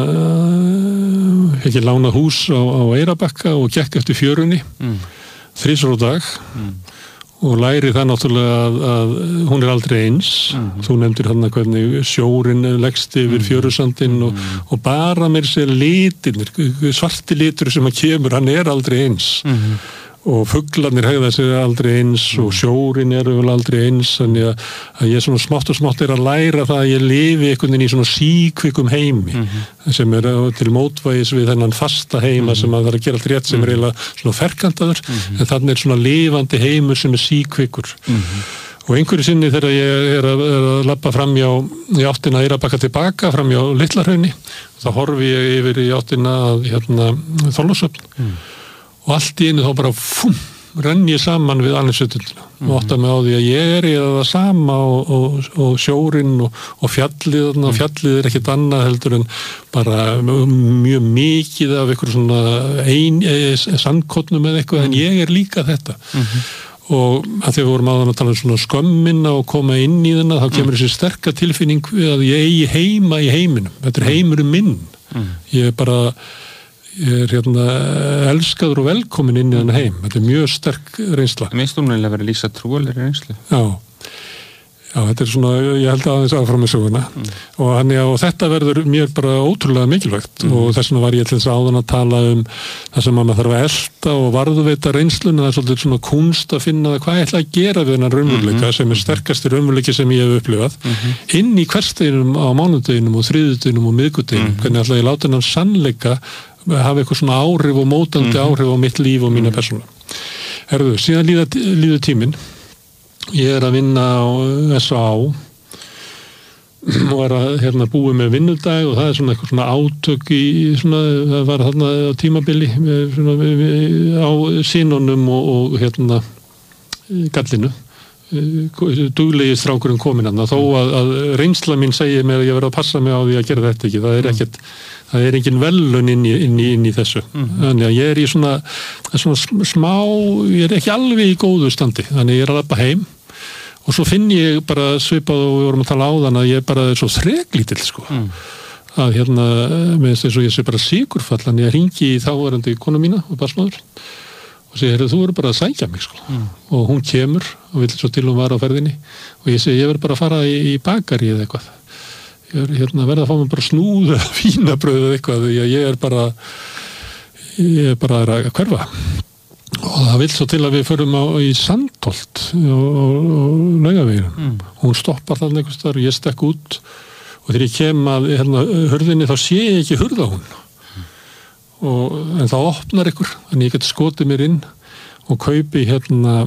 hef ég lánað hús á, á Eyrarbakka og gekk eftir fjörunni mm. þrisvar á dag. Mm. Og læri það náttúrulega að, að hún er aldrei eins. Mm-hmm. Þú nefndir hann að hvernig sjórin leggst yfir fjörusandinn og, mm-hmm. og bara mér sér litirnir, svarti litur sem að kemur, hann er aldrei eins. Mm-hmm. Og fuglarnir hegða sér aldrei eins og sjórin er vel aldrei eins. Þannig að, að ég svona smátt og smátt er að læra það að ég lifi einhvern veginn í svona síkvikum heimi mm-hmm. sem er til mótvægis við þennan fasta heima mm-hmm. sem að það er að gera allt rétt sem er eiginlega svona ferkantaður mm-hmm. en þannig er svona lifandi heimur sem er síkvikur. Mm-hmm. Og einhverju sinni þegar ég er að, er að labba framjá í áttina Eyrarbakka tilbaka framjá Litlahrauni þá horfi ég yfir í áttina að hérna, Þorlákshöfn mm. og allt í einu þá bara fum, renn ég saman við Alnessjötundina mm-hmm. og átta mig á því að ég er í það sama og, og, og sjórinn og, og fjallið mm-hmm. og fjallið er ekkert annað heldur en bara mjög mikið af einhver svona ein, e, sandkotnum eða eitthvað mm-hmm. en ég er líka þetta mm-hmm. og að því við vorum áðan að tala um svona skömmina og koma inn í þennan þá kemur þessi sterka tilfinning við að ég eigi heima í heiminum, þetta er heimurinn minn mm-hmm. ég er bara ég er hérna elskaður og velkomin inn í þennan heim. Þetta er mjög sterk reynsla. Mér finnst umlega að vera lýsa trúalegri reynslu. Já. Já, þetta er svona, ég held aðeins aðfram með söguna. Mm. Og, hann, já, og þetta verður mér bara ótrúlega mikilvægt mm. og þess vegna var ég til þess áðan að tala um það sem maður þarf að elta og varðveita reynsluna, það er svolítið svona kunst að finna hvað ég ætla að gera við þennan raunveruleika mm-hmm. sem er sterkasti raunveruleiki sem ég hef upplifað mm-hmm. inn í hversdeginum á mánudeginum og þriðjudeginum og miðgudeginum, mm-hmm. hvernig ætla ég láta þennan sannleika hafa eitthvað svona áhrif og mótandi mm-hmm. áhrif á mitt líf og mína persóna. Herðu, síðan líða, líður tíminn. Ég er að vinna á S A og er að hérna búi með vinnudag og það er svona eitthvað svona átök í svona, það var þarna á tímabili svona, á sínunum og, og hérna gallinu. Duglegi strákurinn kominn þarna þó að, að reynsla mín segir mér að ég verð að passa mig á því að gera þetta ekki. Það er ekkert það er engin velun inn í, inn í, inn í þessu. Mm-hmm. Þannig að ég er í svona, svona smá, ég er ekki alveg í góðu standi. Þannig að ég er að labba heim og svo finn ég bara svipað og við vorum að tala á þann að ég bara er svo þreglítill sko. Mm. Að hérna, með þess að ég sé bara sigurfall, þannig að ég hringi í þáverandi konu mína og barsmáður og segi, þú verður bara að sækja mig sko. Mm. Og hún kemur og vill svo til hún var á ferðinni og ég segi, ég verður bara að fara í, í bakari eða eitthvað. Ég er hérna, verða að fá mig bara snúð eða vínabrauð eða eitthvað því að ég er bara ég er bara að hverfa og það vill svo til að við förum á í Sandholt og Laugaveginum mm. hún stoppar þarna einhvers staðar og ég stekk út og þegar ég kem að hérna, hurðinni þá sé ég ekki hurða hún mm. og, en þá opnar ykkur þannig ég get skotið mér inn og kaupi hérna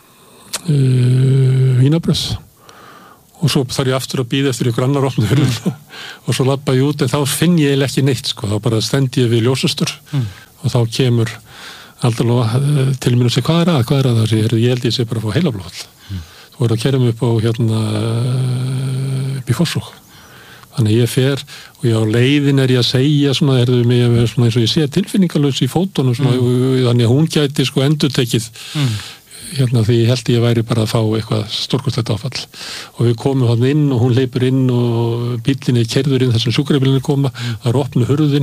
uh, vínabröð og svo þarf ég aftur að bíða eftir ykkur annar opnu hurðina mm. og svo labba ég út en þá finn ég eiginlega ekki neitt sko, þá bara stend ég við ljósastur mm. og þá kemur aldrei til mér og segir hvað er að, hvað er að það sé, ég held ég sé bara að fá heilablóðfall mm. þú voru að kæra mig upp á hérna upp í Fossvog þannig ég fer og ég á leiðin er ég að segja svona, er þau mig svona eins og ég sé tilfinningalös í fótunum svona, mm. þannig að hún gæti sko endurtekið mm. hérna því ég held ég væri bara að fá eitthvað stórkostlegt áfall og við komum hann inn og hún hleypur inn og bíllinn er keyrður inn þessum sjúkrabílinn koma, mm. það er opnu hurðin